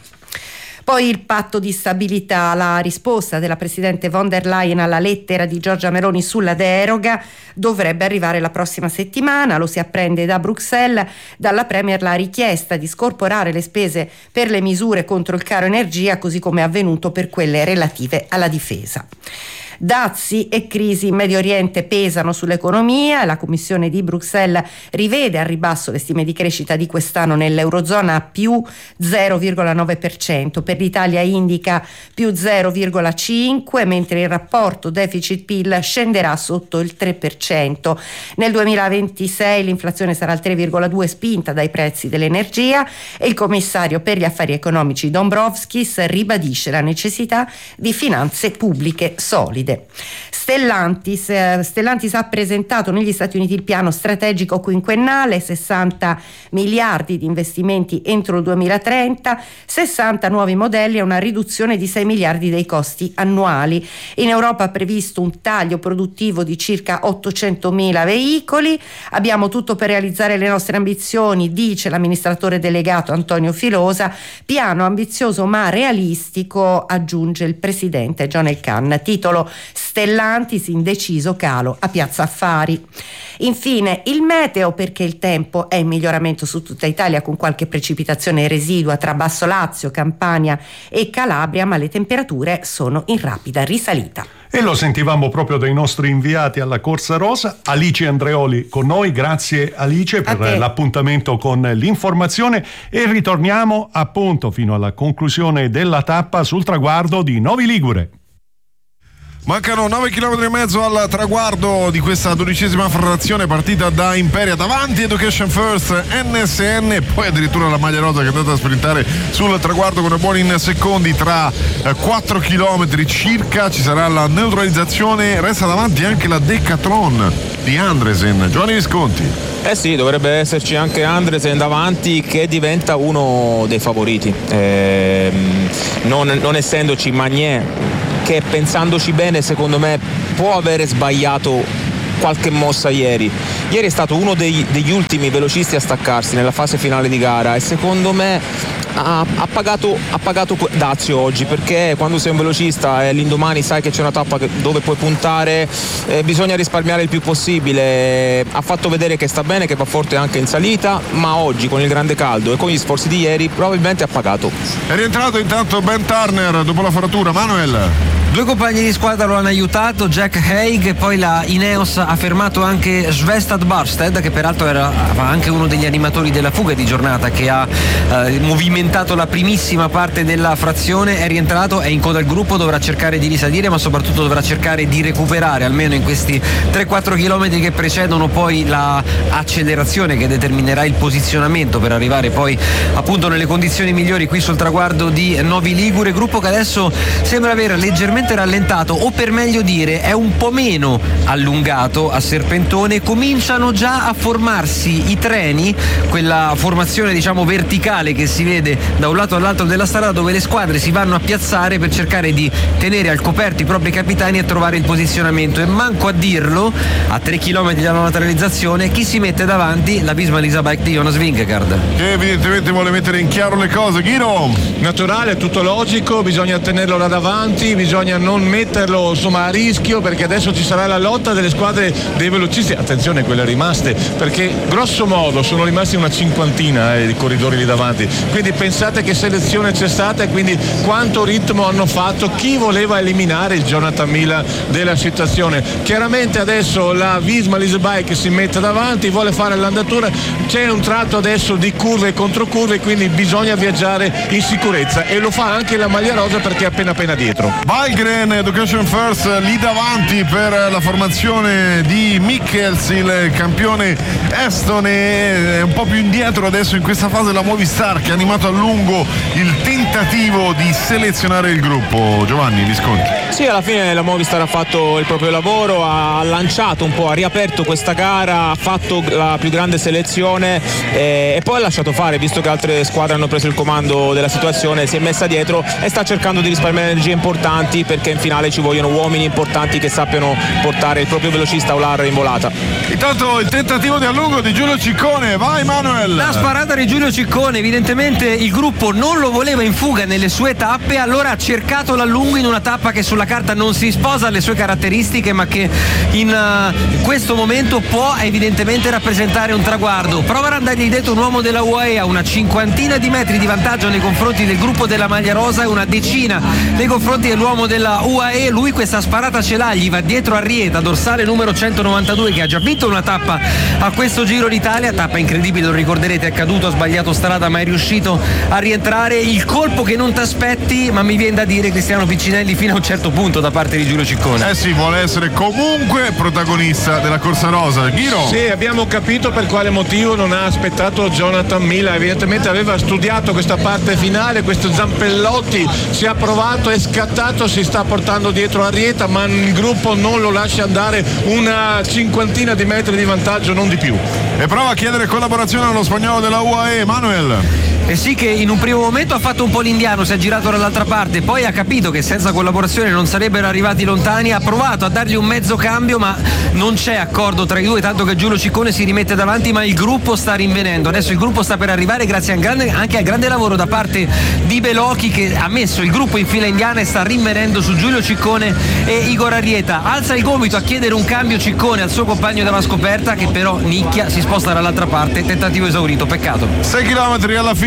Poi il patto di stabilità, la risposta della presidente von der Leyen alla lettera di Giorgia Meloni sulla deroga dovrebbe arrivare la prossima settimana. Lo si apprende da Bruxelles. Dalla Premier la richiesta di scorporare le spese per le misure contro il caro energia, così come è avvenuto per quelle relative alla difesa. Dazi e crisi in Medio Oriente pesano sull'economia. La Commissione di Bruxelles rivede al ribasso le stime di crescita di quest'anno nell'Eurozona a più zero virgola nove per cento. Per l'Italia indica più zero virgola cinque, mentre il rapporto deficit-P I L scenderà sotto il tre per cento. Nel duemilaventisei l'inflazione sarà al tre virgola due, spinta dai prezzi dell'energia, e il commissario per gli affari economici Dombrovskis ribadisce la necessità di finanze pubbliche solide. Stellantis, eh, Stellantis ha presentato negli Stati Uniti il piano strategico quinquennale, sessanta miliardi di investimenti entro il duemilatrenta, sessanta nuovi modelli e una riduzione di sei miliardi dei costi annuali. In Europa ha previsto un taglio produttivo di circa ottocentomila veicoli. Abbiamo tutto per realizzare le nostre ambizioni, dice l'amministratore delegato Antonio Filosa. Piano ambizioso ma realistico, aggiunge il presidente John Elkann. Titolo: Stellantis indeciso, calo a Piazza Affari. Infine il meteo, perché il tempo è in miglioramento su tutta Italia, con qualche precipitazione residua tra Basso Lazio, Campania e Calabria, ma le temperature sono in rapida risalita. E lo sentivamo proprio dai nostri inviati alla Corsa Rosa. Alice Andreoli con noi, grazie Alice per l'appuntamento con l'informazione, e ritorniamo appunto fino alla conclusione della tappa sul traguardo di Novi Ligure. Mancano nove chilometri e mezzo al traguardo di questa dodicesima frazione, partita da Imperia, davanti Education First, N S N e poi addirittura la maglia rosa che è andata a sprintare sul traguardo con buoni in secondi. Tra quattro chilometri circa ci sarà la neutralizzazione, resta davanti anche la Decathlon di Andresen. Giovanni Visconti. Eh sì, dovrebbe esserci anche Andresen davanti, che diventa uno dei favoriti, eh, non, non essendoci Magnier, che pensandoci bene secondo me può avere sbagliato qualche mossa ieri. Ieri è stato uno dei, degli ultimi velocisti a staccarsi nella fase finale di gara e secondo me ha, ha, pagato, ha pagato dazio oggi, perché quando sei un velocista e l'indomani sai che c'è una tappa dove puoi puntare, eh, bisogna risparmiare il più possibile. Ha fatto vedere che sta bene, che va forte anche in salita, ma oggi con il grande caldo e con gli sforzi di ieri probabilmente ha pagato. È rientrato intanto Ben Turner dopo la frattura. Manuel. Due compagni di squadra lo hanno aiutato, Jack Haig, e poi la Ineos ha fermato anche Svestad Barsted, che peraltro era anche uno degli animatori della fuga di giornata, che ha eh, movimentato la primissima parte della frazione. È rientrato, è in coda al gruppo, dovrà cercare di risalire, ma soprattutto dovrà cercare di recuperare almeno in questi tre quattro chilometri che precedono poi la accelerazione che determinerà il posizionamento per arrivare poi appunto nelle condizioni migliori qui sul traguardo di Novi Ligure. Gruppo che adesso sembra aver leggermente rallentato, o per meglio dire è un po' meno allungato a serpentone. Cominciano già a formarsi i treni, quella formazione diciamo verticale che si vede da un lato all'altro della strada, dove le squadre si vanno a piazzare per cercare di tenere al coperto i propri capitani e trovare il posizionamento. E manco a dirlo, a tre chilometri dalla neutralizzazione, chi si mette davanti? La Visma Lease Bike di Jonas Vingegaard, che evidentemente vuole mettere in chiaro le cose. Ghiro, naturale, tutto logico, bisogna tenerlo là davanti, bisogna non metterlo insomma a rischio, perché adesso ci sarà la lotta delle squadre dei velocisti, attenzione quelle rimaste, perché grosso modo sono rimasti una cinquantina eh, di corridori lì davanti, quindi pensate che selezione c'è stata e quindi quanto ritmo hanno fatto, chi voleva eliminare il Jonathan Miller della situazione. Chiaramente adesso la Visma Lease Bike si mette davanti, vuole fare l'andatura, c'è un tratto adesso di curve e controcurve, quindi bisogna viaggiare in sicurezza, e lo fa anche la maglia rosa perché è appena appena dietro. Valgren Education First lì davanti per la formazione di Michels, il campione estone, è un po' più indietro adesso in questa fase la Movistar, che ha animato a lungo il tentativo di selezionare il gruppo. Giovanni Visconti. Sì, alla fine la Movistar ha fatto il proprio lavoro, ha lanciato un po', ha riaperto questa gara, ha fatto la più grande selezione e, e poi ha lasciato fare, visto che altre squadre hanno preso il comando della situazione, si è messa dietro e sta cercando di risparmiare energie importanti, perché in finale ci vogliono uomini importanti che sappiano portare il proprio velocista Olar in volata. Intanto il tentativo di allungo di Giulio Ciccone, vai Manuel! La sparata di Giulio Ciccone, evidentemente il gruppo non lo voleva in fuga nelle sue tappe, allora ha cercato l'allungo in una tappa che sulla carta non si sposa alle sue caratteristiche, ma che in uh, questo momento può evidentemente rappresentare un traguardo. Prova ad andargli dietro un uomo della U A E a una cinquantina di metri di vantaggio nei confronti del gruppo della maglia rosa e una decina nei confronti dell'uomo della U A E. Lui questa sparata ce l'ha, gli va dietro Arrieta, dorsale numero centonovantadue, che ha già vinto una tappa a questo Giro d'Italia, tappa incredibile, lo ricorderete, è caduto, ha sbagliato strada ma è riuscito a rientrare. Il colpo che non ti aspetti, ma mi viene da dire Cristiano Piccinelli fino a un certo punto da parte di Giulio Ciccone. Eh sì, vuole essere comunque protagonista della Corsa Rosa. Ghiro? Sì, abbiamo capito per quale motivo non ha aspettato Jonathan Miller, evidentemente aveva studiato questa parte finale, questo Zampellotti ci ha provato, è scattato, si sta portando dietro Arrieta, ma il gruppo non lo lascia andare, una cinquantina di metri di vantaggio, non di più. E prova a chiedere collaborazione allo spagnolo della U A E, Manuel. Eh sì, che in un primo momento ha fatto un po' l'indiano, si è girato dall'altra parte, poi ha capito che senza collaborazione non sarebbero arrivati lontani, ha provato a dargli un mezzo cambio ma non c'è accordo tra i due, tanto che Giulio Ciccone si rimette davanti, ma il gruppo sta rinvenendo. Adesso il gruppo sta per arrivare grazie a grande, anche al grande lavoro da parte di Belocchi, che ha messo il gruppo in fila indiana e sta rinvenendo su Giulio Ciccone e Igor Arrieta. Alza il gomito a chiedere un cambio Ciccone al suo compagno della scoperta, che però nicchia, si sposta dall'altra parte, tentativo esaurito, peccato. sei chilometri alla fine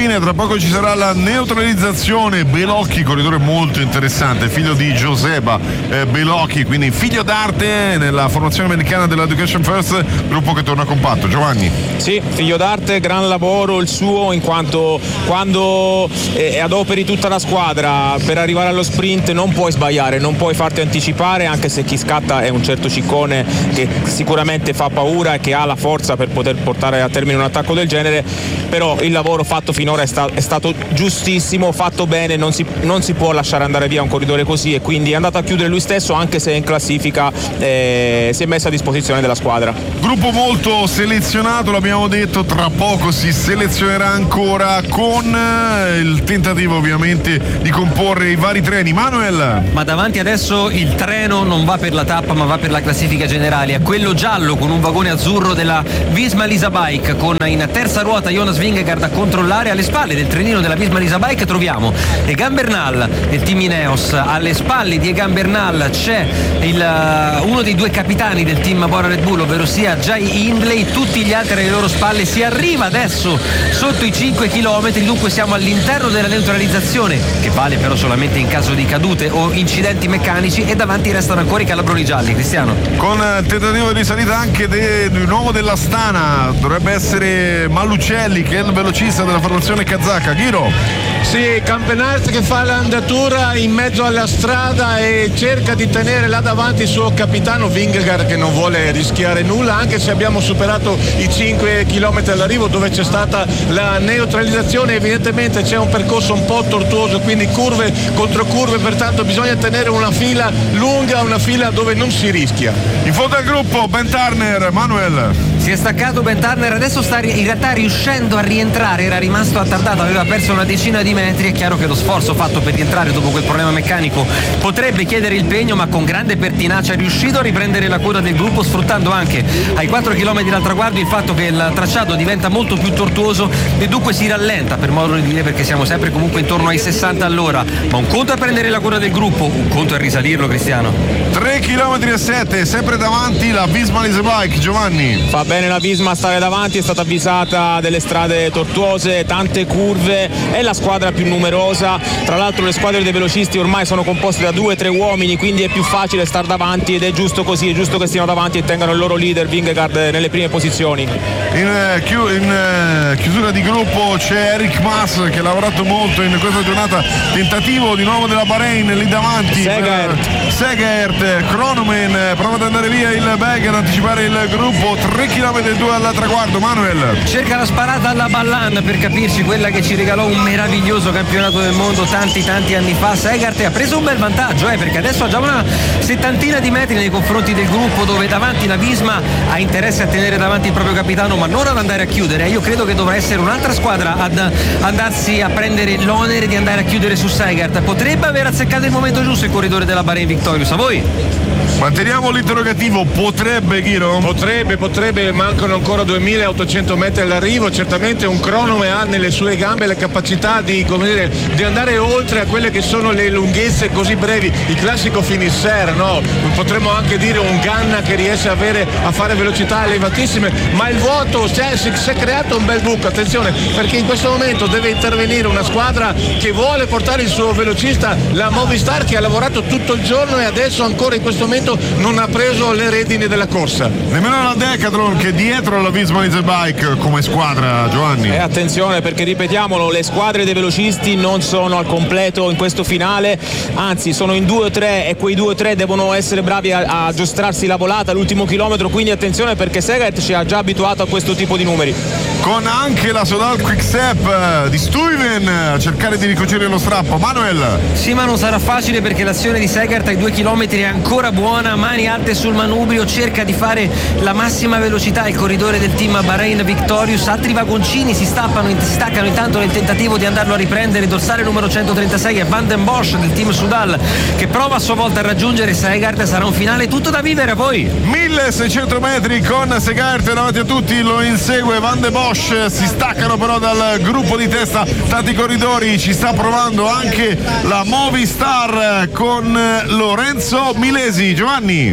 linea, tra poco ci sarà la neutralizzazione. Belocchi, corridore molto interessante, figlio di Giuseppa eh, Belocchi, quindi figlio d'arte nella formazione americana dell'Education First, gruppo che torna compatto. Giovanni. Sì, figlio d'arte, gran lavoro il suo, in quanto quando eh, adoperi tutta la squadra per arrivare allo sprint non puoi sbagliare, non puoi farti anticipare, anche se chi scatta è un certo ciccone che sicuramente fa paura e che ha la forza per poter portare a termine un attacco del genere, però il lavoro fatto finora è, sta- è stato giustissimo, fatto bene, non si, non si può lasciare andare via un corridore così, e quindi è andato a chiudere lui stesso, anche se in classifica eh, si è messo a disposizione della squadra. Gruppo molto selezionato, l'abbiamo detto, tra poco si selezionerà ancora con il tentativo ovviamente di comporre i vari treni. Manuel. Ma davanti adesso il treno non va per la tappa ma va per la classifica generale, a quello giallo con un vagone azzurro della Visma Lease Bike, con in terza ruota Jonas Vingegaard a controllare. Alle spalle del trenino della Visma Lease Bike troviamo Egan Bernal del team Ineos, alle spalle di Egan Bernal c'è il, uh, uno dei due capitani del team Bora Red Bull, ovvero sia Jai Hindley, tutti gli altri alle loro spalle. Si arriva adesso sotto i cinque chilometri, dunque siamo all'interno della neutralizzazione, che vale però solamente in caso di cadute o incidenti meccanici, e davanti restano ancora i calabroni gialli. Cristiano. Con il tentativo di salita anche di nuovo dell'Astana, dovrebbe essere Malucelli, che è il velocista della formazione kazaka. Ghiro. Sì, Campenart che fa l'andatura in mezzo alla strada e cerca di tenere là davanti il suo capitano Vingegaard, che non vuole rischiare nulla, anche se abbiamo superato i cinque chilometri all'arrivo dove c'è stata la neutralizzazione. Evidentemente c'è un percorso un po' tortuoso, quindi curve contro curve, pertanto bisogna tenere una fila lunga, una fila dove non si rischia. In fondo al gruppo Ben Turner. Manuel. Si è staccato Ben Turner, adesso sta in realtà riuscendo a rientrare, era rimasto attardato, aveva perso una decina di metri. È chiaro che lo sforzo fatto per rientrare dopo quel problema meccanico potrebbe chiedere il pegno, ma con grande pertinacia è riuscito a riprendere la coda del gruppo, sfruttando anche ai quattro chilometri dal traguardo il fatto che il tracciato diventa molto più tortuoso e dunque si rallenta, per modo di dire, perché siamo sempre comunque intorno ai sessanta all'ora. Ma un conto è prendere la coda del gruppo, un conto è risalirlo, Cristiano. tre chilometri e sette, sempre davanti la Visma Lease Bike. Giovanni. Fa bene la Visma a stare davanti, è stata avvisata delle strade tortuose, tante curve, è la squadra più numerosa. Tra l'altro le squadre dei velocisti ormai sono composte da due o tre uomini, quindi è più facile star davanti, ed è giusto così, è giusto che stiano davanti e tengano il loro leader Vingegaard nelle prime posizioni. In, eh, chi- in eh, chiusura di gruppo c'è Eric Mas, che ha lavorato molto in questa giornata, tentativo di nuovo della Bahrain lì davanti. Segaert. Segaert, Kronomen prova ad andare via il bag, ad anticipare il gruppo, tre chilometri e due al traguardo. Manuel. Cerca la sparata alla Ballan, per capirci, quella che ci regalò un meraviglioso campionato del mondo tanti tanti anni fa. Segaert ha preso un bel vantaggio, eh, perché adesso ha già una settantina di metri nei confronti del gruppo, dove davanti la Visma ha interesse a tenere davanti il proprio capitano, ma non ad andare a chiudere. Io credo che dovrà essere un'altra squadra ad andarsi a prendere l'onere di andare a chiudere su Segaert. Potrebbe aver azzeccato il momento giusto il corridore della Bahrain Victorious. A voi? Manteniamo l'interrogativo, potrebbe, Ghiro? Potrebbe, potrebbe, mancano ancora duemilaottocento metri all'arrivo. Certamente un cronome ha nelle sue gambe la capacità di, come dire, di andare oltre a quelle che sono le lunghezze così brevi, il classico finisher, no? Potremmo anche dire un Ganna che riesce a, avere, a fare velocità elevatissime, ma il vuoto, cioè, si, si è creato un bel buco, attenzione, perché in questo momento deve intervenire una squadra che vuole portare il suo velocista, la Movistar, che ha lavorato tutto il giorno e adesso ancora in questo momento non ha preso le redini della corsa. Nemmeno la Decathlon, che dietro alla Visma Lease Bike come squadra, Giovanni. E attenzione, perché ripetiamolo, le squadre dei velocisti non sono al completo in questo finale, anzi sono in due o tre, e quei due o tre devono essere bravi a, a giostrarsi la volata all'ultimo chilometro, quindi attenzione, perché Segaert ci ha già abituato a questo tipo di numeri. Con anche la Sodal Quickstep di Stuyven a cercare di ricucire lo strappo. Manuel. Sì, ma non sarà facile, perché l'azione di Segaert ai due chilometri è ancora buona, mani alte sul manubrio, cerca di fare la massima velocità il corridore del team Bahrain Victorious. Altri vagoncini si stappano, si staccano intanto nel tentativo di andarlo a riprendere. Dorsale numero centotrentasei è Van den Bosch del team Sudal, che prova a sua volta a raggiungere Segaert. Sarà un finale tutto da vivere. A voi. milleseicento metri con Segaert davanti a tutti, lo insegue Van den Bosch. Si staccano però dal gruppo di testa tanti corridori, ci sta provando anche la Movistar con Lorenzo Milesi. Giovanni.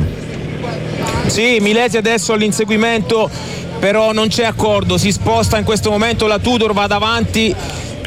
Sì, Milesi adesso all'inseguimento, però non c'è accordo, si sposta in questo momento la Tudor, va davanti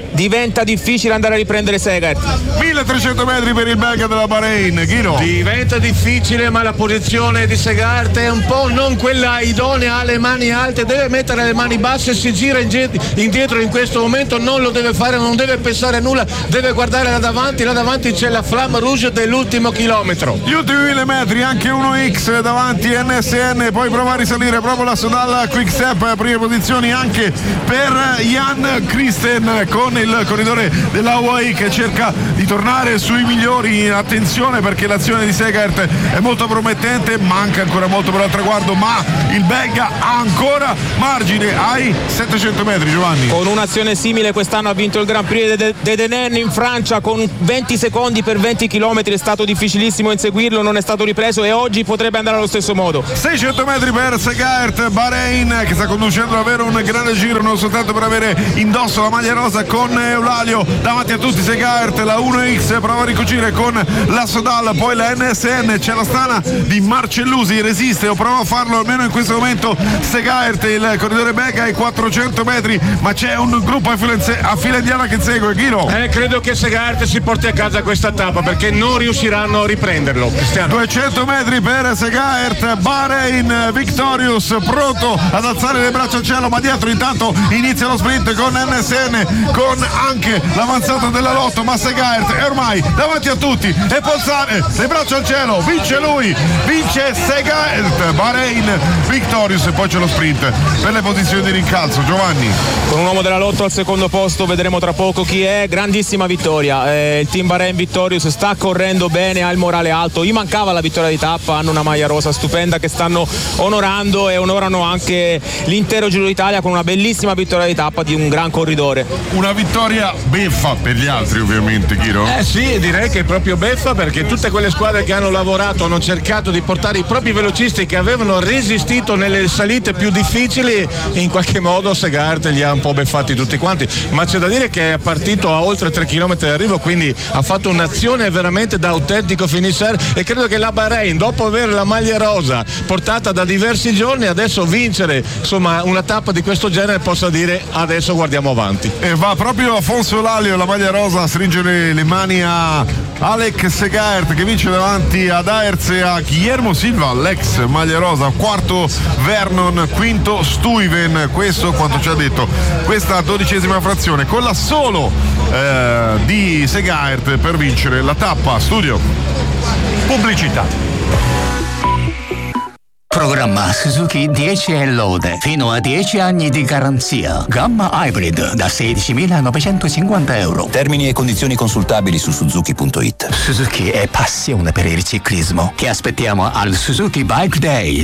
diventa difficile andare a riprendere Segert. milletrecento metri per il belga della Bahrain, Ghino. Diventa difficile, ma la posizione di Segart è un po' non quella idonea, ha le mani alte, deve mettere le mani basse, si gira indietro in questo momento, non lo deve fare, non deve pensare a nulla, deve guardare là davanti, là davanti c'è la Flamme Rouge dell'ultimo chilometro. Gli ultimi mille metri, anche uno X davanti N S N, poi prova a risalire proprio la Sodal Quick Step, prime posizioni anche per Jan Christen con il corridore della U A E che cerca di tornare sui migliori. Attenzione perché l'azione di Segert è molto promettente, manca ancora molto per il traguardo, ma il belga ha ancora margine ai settecento metri. Giovanni, con un'azione simile quest'anno ha vinto il Grand Prix de, de Denain in Francia con venti secondi per venti chilometri, è stato difficilissimo inseguirlo, non è stato ripreso e oggi potrebbe andare allo stesso modo. seicento metri per Segert, Bahrain che sta conducendo davvero un grande giro, non soltanto per avere indosso la maglia rosa con Eulalio davanti a tutti. Segert, la uno X prova a ricucire con la Sodal, poi la N S N, c'è la Stana di Marcellusi, resiste o prova a farlo almeno in questo momento Segert, il corridore belga ai quattrocento metri, ma c'è un gruppo a fila indiana che segue. Ghino, eh, credo che Segert si porti a casa questa tappa perché non riusciranno a riprenderlo. Cristiano. duecento metri per Segert, Bahrain Victorious pronto ad alzare le braccia al cielo, ma dietro intanto inizia lo sprint con N S N, con anche l'avanzata della Lotto, ma Segert è ormai davanti a tutti e Polzane, le braccia al cielo, vince lui, vince Segert, Bahrain Victorious, e poi c'è lo sprint per le posizioni di rincalzo. Giovanni, con un uomo della Lotto al secondo posto, vedremo tra poco chi è. Grandissima vittoria, eh, il team Bahrain Victorious sta correndo bene, ha il morale alto, gli mancava la vittoria di tappa, hanno una maglia rosa stupenda che stanno onorando e onorano anche l'intero Giro d'Italia con una bellissima vittoria di tappa di un gran corridore. Una vittoria beffa per gli altri ovviamente, Chiro. Eh sì, direi che è proprio beffa perché tutte quelle squadre che hanno lavorato hanno cercato di portare i propri velocisti che avevano resistito nelle salite più difficili e in qualche modo Segart li ha un po' beffati tutti quanti, ma c'è da dire che è partito a oltre tre chilometri d'arrivo, quindi ha fatto un'azione veramente da autentico finisher e credo che la Bahrain, dopo avere la maglia rosa portata da diversi giorni, adesso vincere insomma una tappa di questo genere possa dire adesso guardiamo avanti. E va proprio Afonso Lalio, la maglia rosa, a stringere le mani a Alex Segert che vince davanti ad Aerts e a Guillermo Silva, l'ex maglia rosa, quarto Vernon, quinto Stuyven. Questo quanto ci ha detto questa dodicesima frazione, con la solo eh, di Segert per vincere la tappa. Studio pubblicità. Programma Suzuki dieci e lode, fino a dieci anni di garanzia. Gamma Hybrid da sedicimilanovecentocinquanta euro. Termini e condizioni consultabili su suzuki punto it. Suzuki è passione per il ciclismo. Ti aspettiamo al Suzuki Bike Day.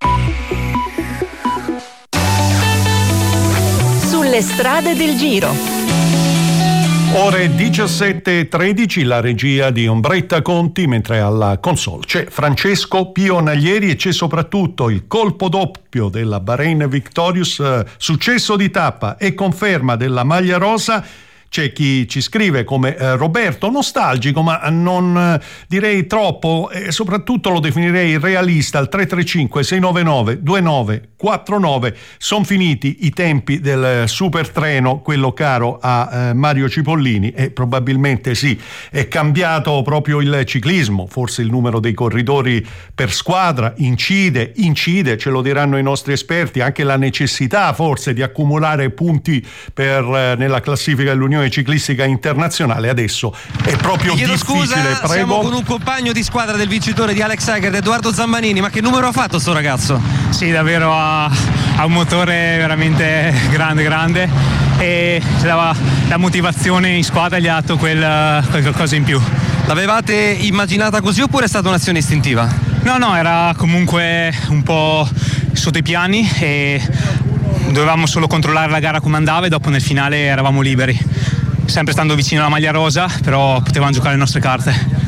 Sulle strade del Giro. Ore diciassette e tredici, la regia di Ombretta Conti, mentre alla console c'è Francesco Pionaglieri e c'è soprattutto il colpo doppio della Bahrain Victorious, eh, successo di tappa e conferma della maglia rosa. C'è chi ci scrive come eh, Roberto, nostalgico ma non eh, direi troppo, e soprattutto lo definirei realista, al tre tre cinque sei nove nove due nove quattro nove. Sono finiti i tempi del super treno, quello caro a eh, Mario Cipollini, e probabilmente sì, è cambiato proprio il ciclismo, forse il numero dei corridori per squadra incide, incide, ce lo diranno i nostri esperti, anche la necessità forse di accumulare punti per eh, nella classifica dell'Unione Ciclistica Internazionale adesso è proprio Chiedo difficile. Scusa, Prego. Siamo con un compagno di squadra del vincitore di Alex Segert, Edoardo Zammanini. Ma che numero ha fatto sto ragazzo? Sì, davvero ha, ha un motore veramente grande grande e la, la motivazione in squadra gli ha dato quel, quel qualcosa in più. L'avevate immaginata così oppure è stata un'azione istintiva? No, no, era comunque un po' sotto i piani e dovevamo solo controllare la gara come andava e dopo nel finale eravamo liberi, sempre stando vicino alla maglia rosa, però potevamo giocare le nostre carte.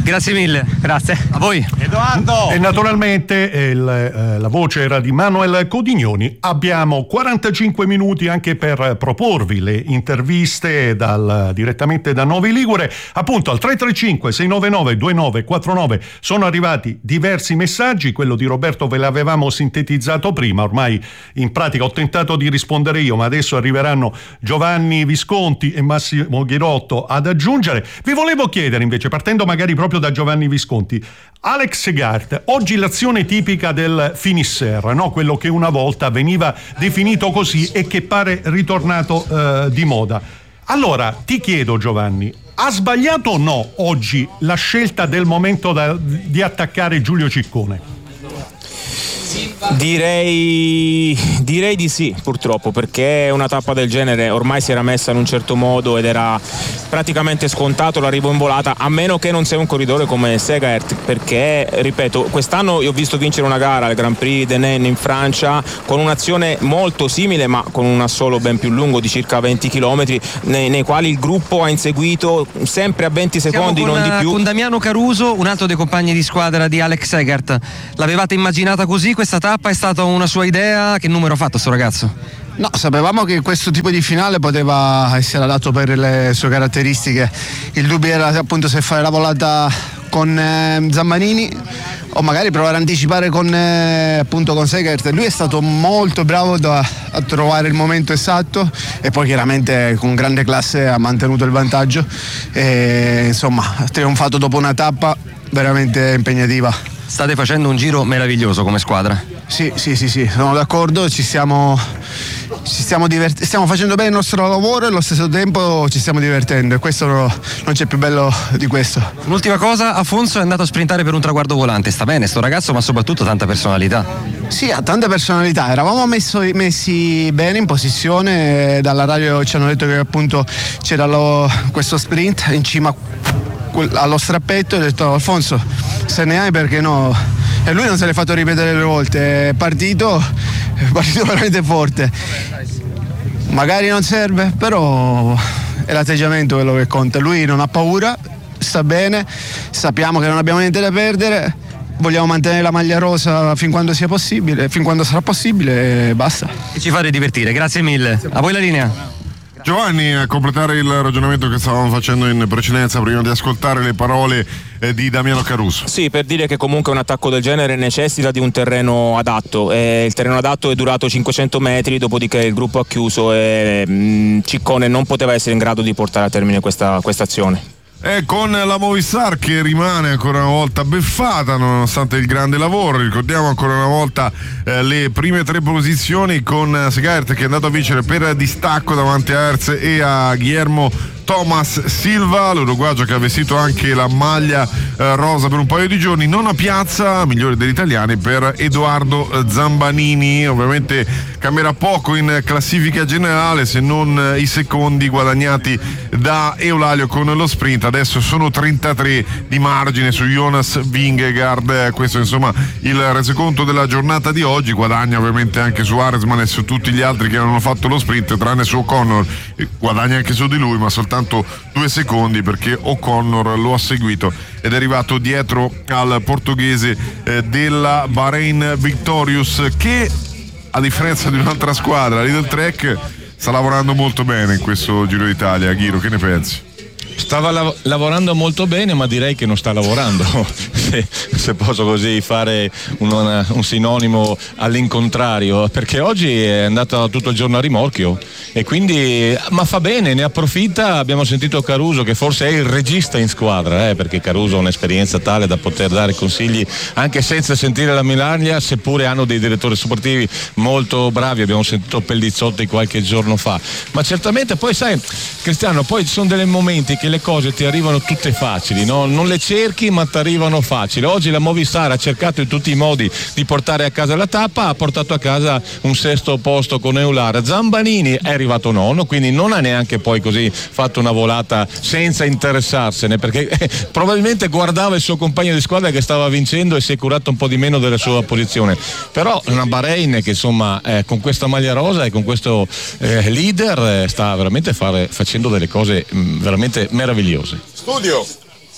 Grazie mille. Grazie. A voi. Edoardo. E naturalmente eh, il, eh, la voce era di Manuel Codignoni. Abbiamo quarantacinque minuti anche per proporvi le interviste dal, direttamente da Novi Ligure. Appunto al tre tre cinque sei nove nove due nove quattro nove sono arrivati diversi messaggi. Quello di Roberto ve l'avevamo sintetizzato prima, ormai in pratica ho tentato di rispondere io, ma adesso arriveranno Giovanni Visconti e Massimo Ghirotto ad aggiungere. Vi volevo chiedere invece, partendo magari proprio da Giovanni Visconti, Alex Segart, oggi l'azione tipica del finisser, no? Quello che una volta veniva definito così e che pare ritornato eh, di moda. Allora ti chiedo, Giovanni, ha sbagliato o no oggi la scelta del momento da, di attaccare Giulio Ciccone? Direi, direi di sì, purtroppo, perché una tappa del genere ormai si era messa in un certo modo ed era praticamente scontato l'arrivo in volata, a meno che non sia un corridore come Segart, perché, ripeto, quest'anno io ho visto vincere una gara al Grand Prix de Nennes in Francia con un'azione molto simile, ma con un assolo ben più lungo di circa venti chilometri, nei, nei quali il gruppo ha inseguito sempre a venti secondi, con, non di più. Con Damiano Caruso, un altro dei compagni di squadra di Alex Segart. L'avevate immaginata così questa tappa? È stata una sua idea? Che numero ha fatto sto ragazzo? No, sapevamo che questo tipo di finale poteva essere adatto per le sue caratteristiche. Il dubbio era appunto se fare la volata con eh, Zambanini o magari provare a anticipare con, eh, appunto con Segart. Lui è stato molto bravo da, a trovare il momento esatto e poi chiaramente con grande classe ha mantenuto il vantaggio e insomma ha trionfato dopo una tappa veramente impegnativa. State facendo un giro meraviglioso come squadra. Sì, sì, sì, sì, sono d'accordo, ci stiamo, ci stiamo, divert- stiamo facendo bene il nostro lavoro e allo stesso tempo ci stiamo divertendo e questo no, non c'è più bello di questo. L'ultima cosa, Afonso è andato a sprintare per un traguardo volante, sta bene sto ragazzo, ma soprattutto tanta personalità. Sì, ha tanta personalità, eravamo messo, messi bene in posizione, dalla radio ci hanno detto che appunto c'era lo, questo sprint in cima allo strappetto e ho detto Alfonso se ne hai perché no, e lui non se l'è fatto ripetere due volte, è partito è partito veramente forte, magari non serve però è l'atteggiamento quello che conta, lui non ha paura, sta bene, sappiamo che non abbiamo niente da perdere, vogliamo mantenere la maglia rosa fin quando sia possibile, fin quando sarà possibile e basta. E ci fate divertire, grazie mille, a voi la linea. Giovanni, a completare il ragionamento che stavamo facendo in precedenza prima di ascoltare le parole eh, di Damiano Caruso. Sì, per dire che comunque un attacco del genere necessita di un terreno adatto, eh, il terreno adatto è durato cinquecento metri, dopodiché il gruppo ha chiuso e mh, Ciccone non poteva essere in grado di portare a termine questa azione. E con la Movistar che rimane ancora una volta beffata nonostante il grande lavoro, ricordiamo ancora una volta eh, le prime tre posizioni con Segart che è andato a vincere per distacco davanti a Hertz e a Guillermo Thomas Silva, l'uruguagio che ha vestito anche la maglia eh, rosa per un paio di giorni, nona piazza, migliore degli italiani per Edoardo Zambanini, ovviamente cambierà poco in classifica generale se non i secondi guadagnati da Eulalio con lo sprint, adesso sono trentatré di margine su Jonas Vingegaard, questo insomma il resoconto della giornata di oggi, guadagna ovviamente anche su Arensman e su tutti gli altri che hanno fatto lo sprint tranne su O'Connor, guadagna anche su di lui ma soltanto due secondi perché O'Connor lo ha seguito ed è arrivato dietro al portoghese eh, della Bahrain Victorious che a differenza di un'altra squadra, Lidl Trek, sta lavorando molto bene in questo Giro d'Italia. Ghiro, che ne pensi? Stava lav- lavorando molto bene, ma direi che non sta lavorando, se, se posso così fare un, una, un sinonimo all'incontrario, perché oggi è andato tutto il giorno a rimorchio e quindi, ma fa bene, ne approfitta. Abbiamo sentito Caruso che forse è il regista in squadra, eh, perché Caruso ha un'esperienza tale da poter dare consigli anche senza sentire la medaglia, seppure hanno dei direttori sportivi molto bravi, abbiamo sentito Pellizzotti qualche giorno fa, ma certamente poi sai Cristiano, poi ci sono dei momenti che le cose ti arrivano tutte facili, no? Non le cerchi ma ti arrivano facili. Oggi la Movistar ha cercato in tutti i modi di portare a casa la tappa, ha portato a casa un sesto posto con Eular. Zambanini è arrivato nono, quindi non ha neanche poi così fatto una volata senza interessarsene, perché eh, probabilmente guardava il suo compagno di squadra che stava vincendo e si è curato un po' di meno della sua posizione. Però una Bahrain che insomma eh, con questa maglia rosa e con questo eh, leader eh, sta veramente fare, facendo delle cose mh, veramente meravigliose. Studio.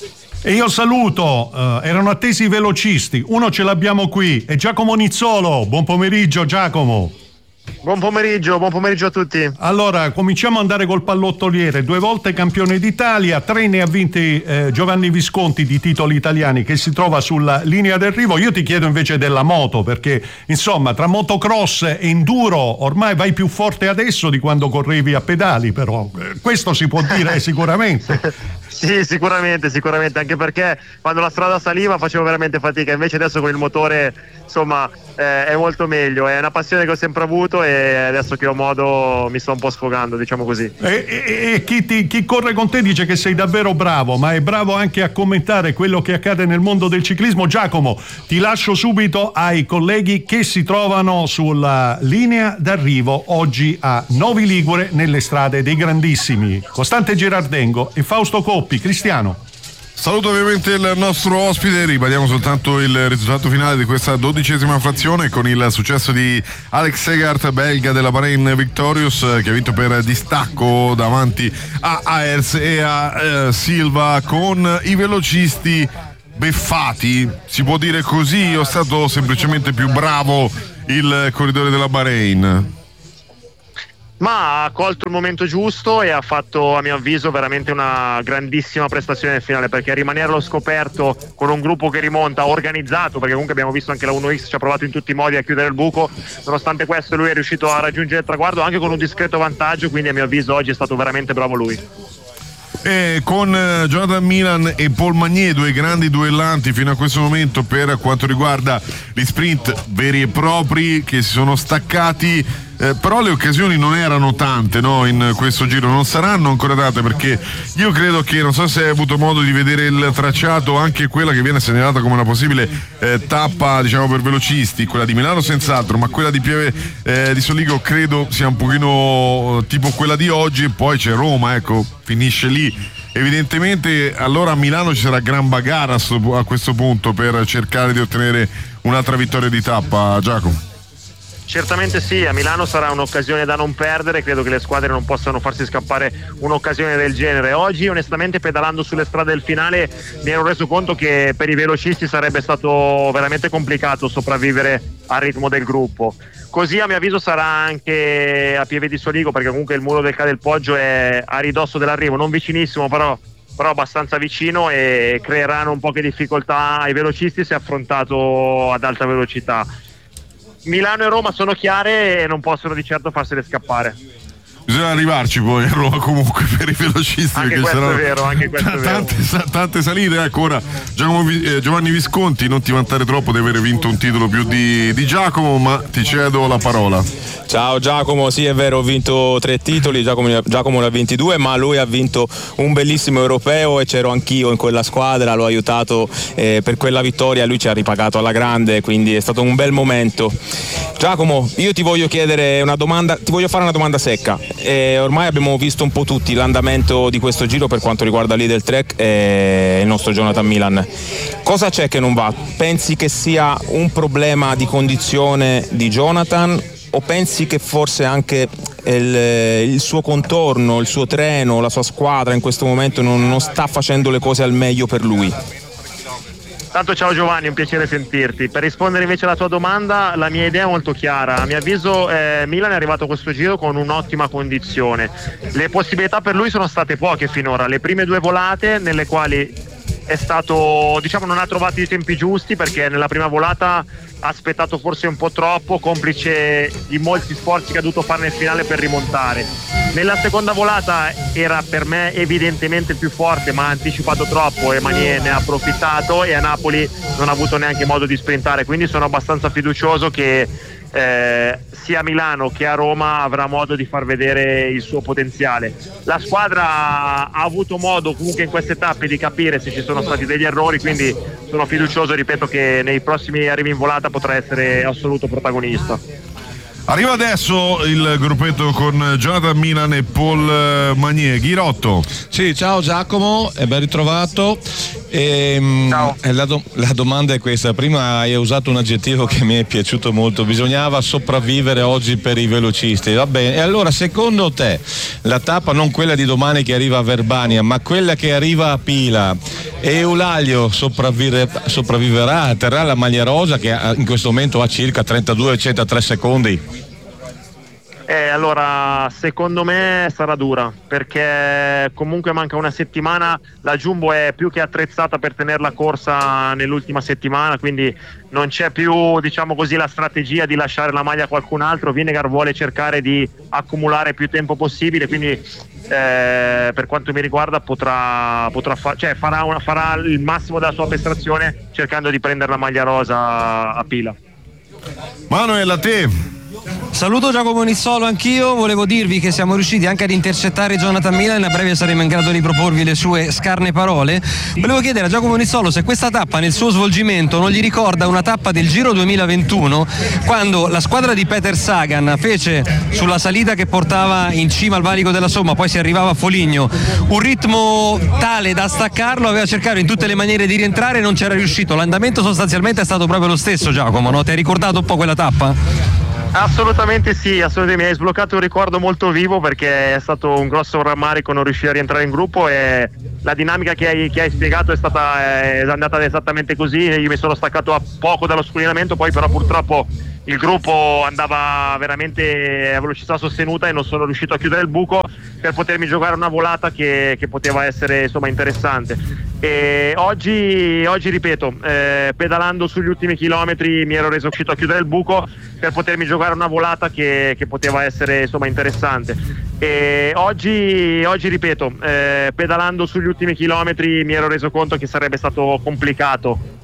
E io saluto, uh, erano attesi i velocisti, uno ce l'abbiamo qui, è Giacomo Nizzolo. Buon pomeriggio Giacomo. Buon pomeriggio, buon pomeriggio a tutti. Allora, cominciamo ad andare col pallottoliere, due volte campione d'Italia, tre ne ha vinti eh, Giovanni Visconti di titoli italiani, che si trova sulla linea d'arrivo. Io ti chiedo invece della moto, perché insomma tra motocross e enduro ormai vai più forte adesso di quando correvi a pedali, però eh, questo si può dire sicuramente. Sì, sicuramente, sicuramente, anche perché quando la strada saliva facevo veramente fatica, invece adesso con il motore insomma eh, è molto meglio, è una passione che ho sempre avuto e adesso che ho modo mi sto un po' sfogando, diciamo così. E, e, e chi, ti, chi corre con te dice che sei davvero bravo, ma è bravo anche a commentare quello che accade nel mondo del ciclismo. Giacomo, ti lascio subito ai colleghi che si trovano sulla linea d'arrivo oggi a Novi Ligure nelle strade dei grandissimi Costante Girardengo e Fausto Coppi. Cristiano. Saluto ovviamente il nostro ospite, ribadiamo soltanto il risultato finale di questa dodicesima frazione con il successo di Alex Segart, belga della Bahrain Victorious, che ha vinto per distacco davanti a Ayers e a eh, Silva, con i velocisti beffati, si può dire così, o è stato semplicemente più bravo il corridore della Bahrain? Ma ha colto il momento giusto e ha fatto, a mio avviso, veramente una grandissima prestazione nel finale, perché rimanere allo scoperto con un gruppo che rimonta organizzato, perché comunque abbiamo visto anche la uno X ci ha provato in tutti i modi a chiudere il buco, nonostante questo lui è riuscito a raggiungere il traguardo anche con un discreto vantaggio, quindi a mio avviso oggi è stato veramente bravo lui. E con Jonathan Milan e Paul Magnier, due grandi duellanti fino a questo momento per quanto riguarda gli sprint veri e propri che si sono staccati. Eh, però le occasioni non erano tante, no? In questo giro non saranno ancora date, perché io credo che, non so se hai avuto modo di vedere il tracciato, anche quella che viene segnalata come una possibile eh, tappa, diciamo, per velocisti, quella di Milano senz'altro, ma quella di Pieve eh, di Soligo credo sia un pochino tipo quella di oggi, e poi c'è Roma, ecco, finisce lì. Evidentemente allora a Milano ci sarà gran bagarre a questo punto per cercare di ottenere un'altra vittoria di tappa, Giacomo. Certamente sì, a Milano sarà un'occasione da non perdere, credo che le squadre non possano farsi scappare un'occasione del genere. Oggi onestamente, pedalando sulle strade del finale, mi ero reso conto che per i velocisti sarebbe stato veramente complicato sopravvivere al ritmo del gruppo. Così a mio avviso sarà anche a Pieve di Soligo, perché comunque il muro del Ca del Poggio è a ridosso dell'arrivo, non vicinissimo però però abbastanza vicino, e creeranno un po' che difficoltà ai velocisti se affrontato ad alta velocità. Milano e Roma sono chiare e non possono di certo farsele scappare. Bisogna arrivarci poi a Roma comunque per i velocisti, anche perché questo è vero, anche questo è vero. Tante, tante salite. Ecco, ora Giovanni Visconti, non ti vantare troppo di aver vinto un titolo più di, di Giacomo, ma ti cedo la parola. Ciao Giacomo, sì è vero, ho vinto tre titoli, Giacomo, Giacomo ne ha vinti due, ma lui ha vinto un bellissimo europeo e c'ero anch'io in quella squadra, l'ho aiutato eh, per quella vittoria, lui ci ha ripagato alla grande, quindi è stato un bel momento. Giacomo, io ti voglio chiedere una domanda, ti voglio fare una domanda secca. E ormai abbiamo visto un po' tutti l'andamento di questo giro per quanto riguarda lì del Trek e il nostro Jonathan Milan. Cosa c'è che non va? Pensi che sia un problema di condizione di Jonathan, o pensi che forse anche il, il suo contorno, il suo treno, la sua squadra in questo momento non, non sta facendo le cose al meglio per lui? Tanto ciao Giovanni, un piacere sentirti. Per rispondere invece alla tua domanda, la mia idea è molto chiara. A mio avviso eh, Milan è arrivato a questo giro con un'ottima condizione. Le possibilità per lui sono state poche finora. Le prime due volate, nelle quali è stato, diciamo, non ha trovato i tempi giusti, perché nella prima volata ha aspettato forse un po' troppo, complice di molti sforzi che ha dovuto fare nel finale per rimontare. Nella seconda volata era per me evidentemente il più forte, ma ha anticipato troppo e Magnier ne ha approfittato, e a Napoli non ha avuto neanche modo di sprintare, quindi sono abbastanza fiducioso che eh, sia a Milano che a Roma avrà modo di far vedere il suo potenziale. La squadra ha avuto modo comunque in queste tappe di capire se ci sono stati degli errori, quindi sono fiducioso, ripeto, che nei prossimi arrivi in volata potrà essere assoluto protagonista. Arriva adesso il gruppetto con Jonathan Milan e Paul Magnier. Ghirotto. Sì, ciao Giacomo, e ben ritrovato. E, la, do- la domanda è questa: prima hai usato un aggettivo che mi è piaciuto molto, bisognava sopravvivere oggi per i velocisti, va bene, e allora secondo te la tappa, non quella di domani che arriva a Verbania, ma quella che arriva a Pila, Eulaglio sopravvive- sopravviverà, terrà la maglia rosa che in questo momento ha circa trentadue centotré secondi? Eh, allora, secondo me sarà dura, perché comunque manca una settimana, la Jumbo è più che attrezzata per tenere la corsa nell'ultima settimana, quindi non c'è più, diciamo così, la strategia di lasciare la maglia a qualcun altro. Vinegar vuole cercare di accumulare più tempo possibile, quindi eh, per quanto mi riguarda potrà, potrà fa- cioè farà, una, farà il massimo della sua prestazione cercando di prendere la maglia rosa a Pila. Manuel, a te. Saluto Giacomo Nizzolo anch'io, volevo dirvi che siamo riusciti anche ad intercettare Jonathan Milan, a breve saremo in grado di proporvi le sue scarne parole. Volevo chiedere a Giacomo Nizzolo se questa tappa nel suo svolgimento non gli ricorda una tappa del Giro duemilaventuno, quando la squadra di Peter Sagan fece sulla salita che portava in cima al valico della Somma, poi si arrivava a Foligno, un ritmo tale da staccarlo, aveva cercato in tutte le maniere di rientrare e non c'era riuscito. L'andamento sostanzialmente è stato proprio lo stesso, Giacomo, no? Ti hai ricordato un po' quella tappa? Assolutamente sì, assolutamente. Mi hai sbloccato un ricordo molto vivo, perché è stato un grosso rammarico non riuscire a rientrare in gruppo, e la dinamica che hai, che hai spiegato è stata è andata esattamente così. Io mi sono staccato a poco dallo scuolinamento, poi però purtroppo il gruppo andava veramente a velocità sostenuta e non sono riuscito a chiudere il buco per potermi giocare una volata che, che poteva essere, insomma, interessante. E oggi, oggi ripeto, eh, pedalando sugli ultimi chilometri mi ero reso riuscito a chiudere il buco per potermi giocare una volata che, che poteva essere, insomma, interessante. E oggi, oggi ripeto, eh, pedalando sugli ultimi chilometri mi ero reso conto che sarebbe stato complicato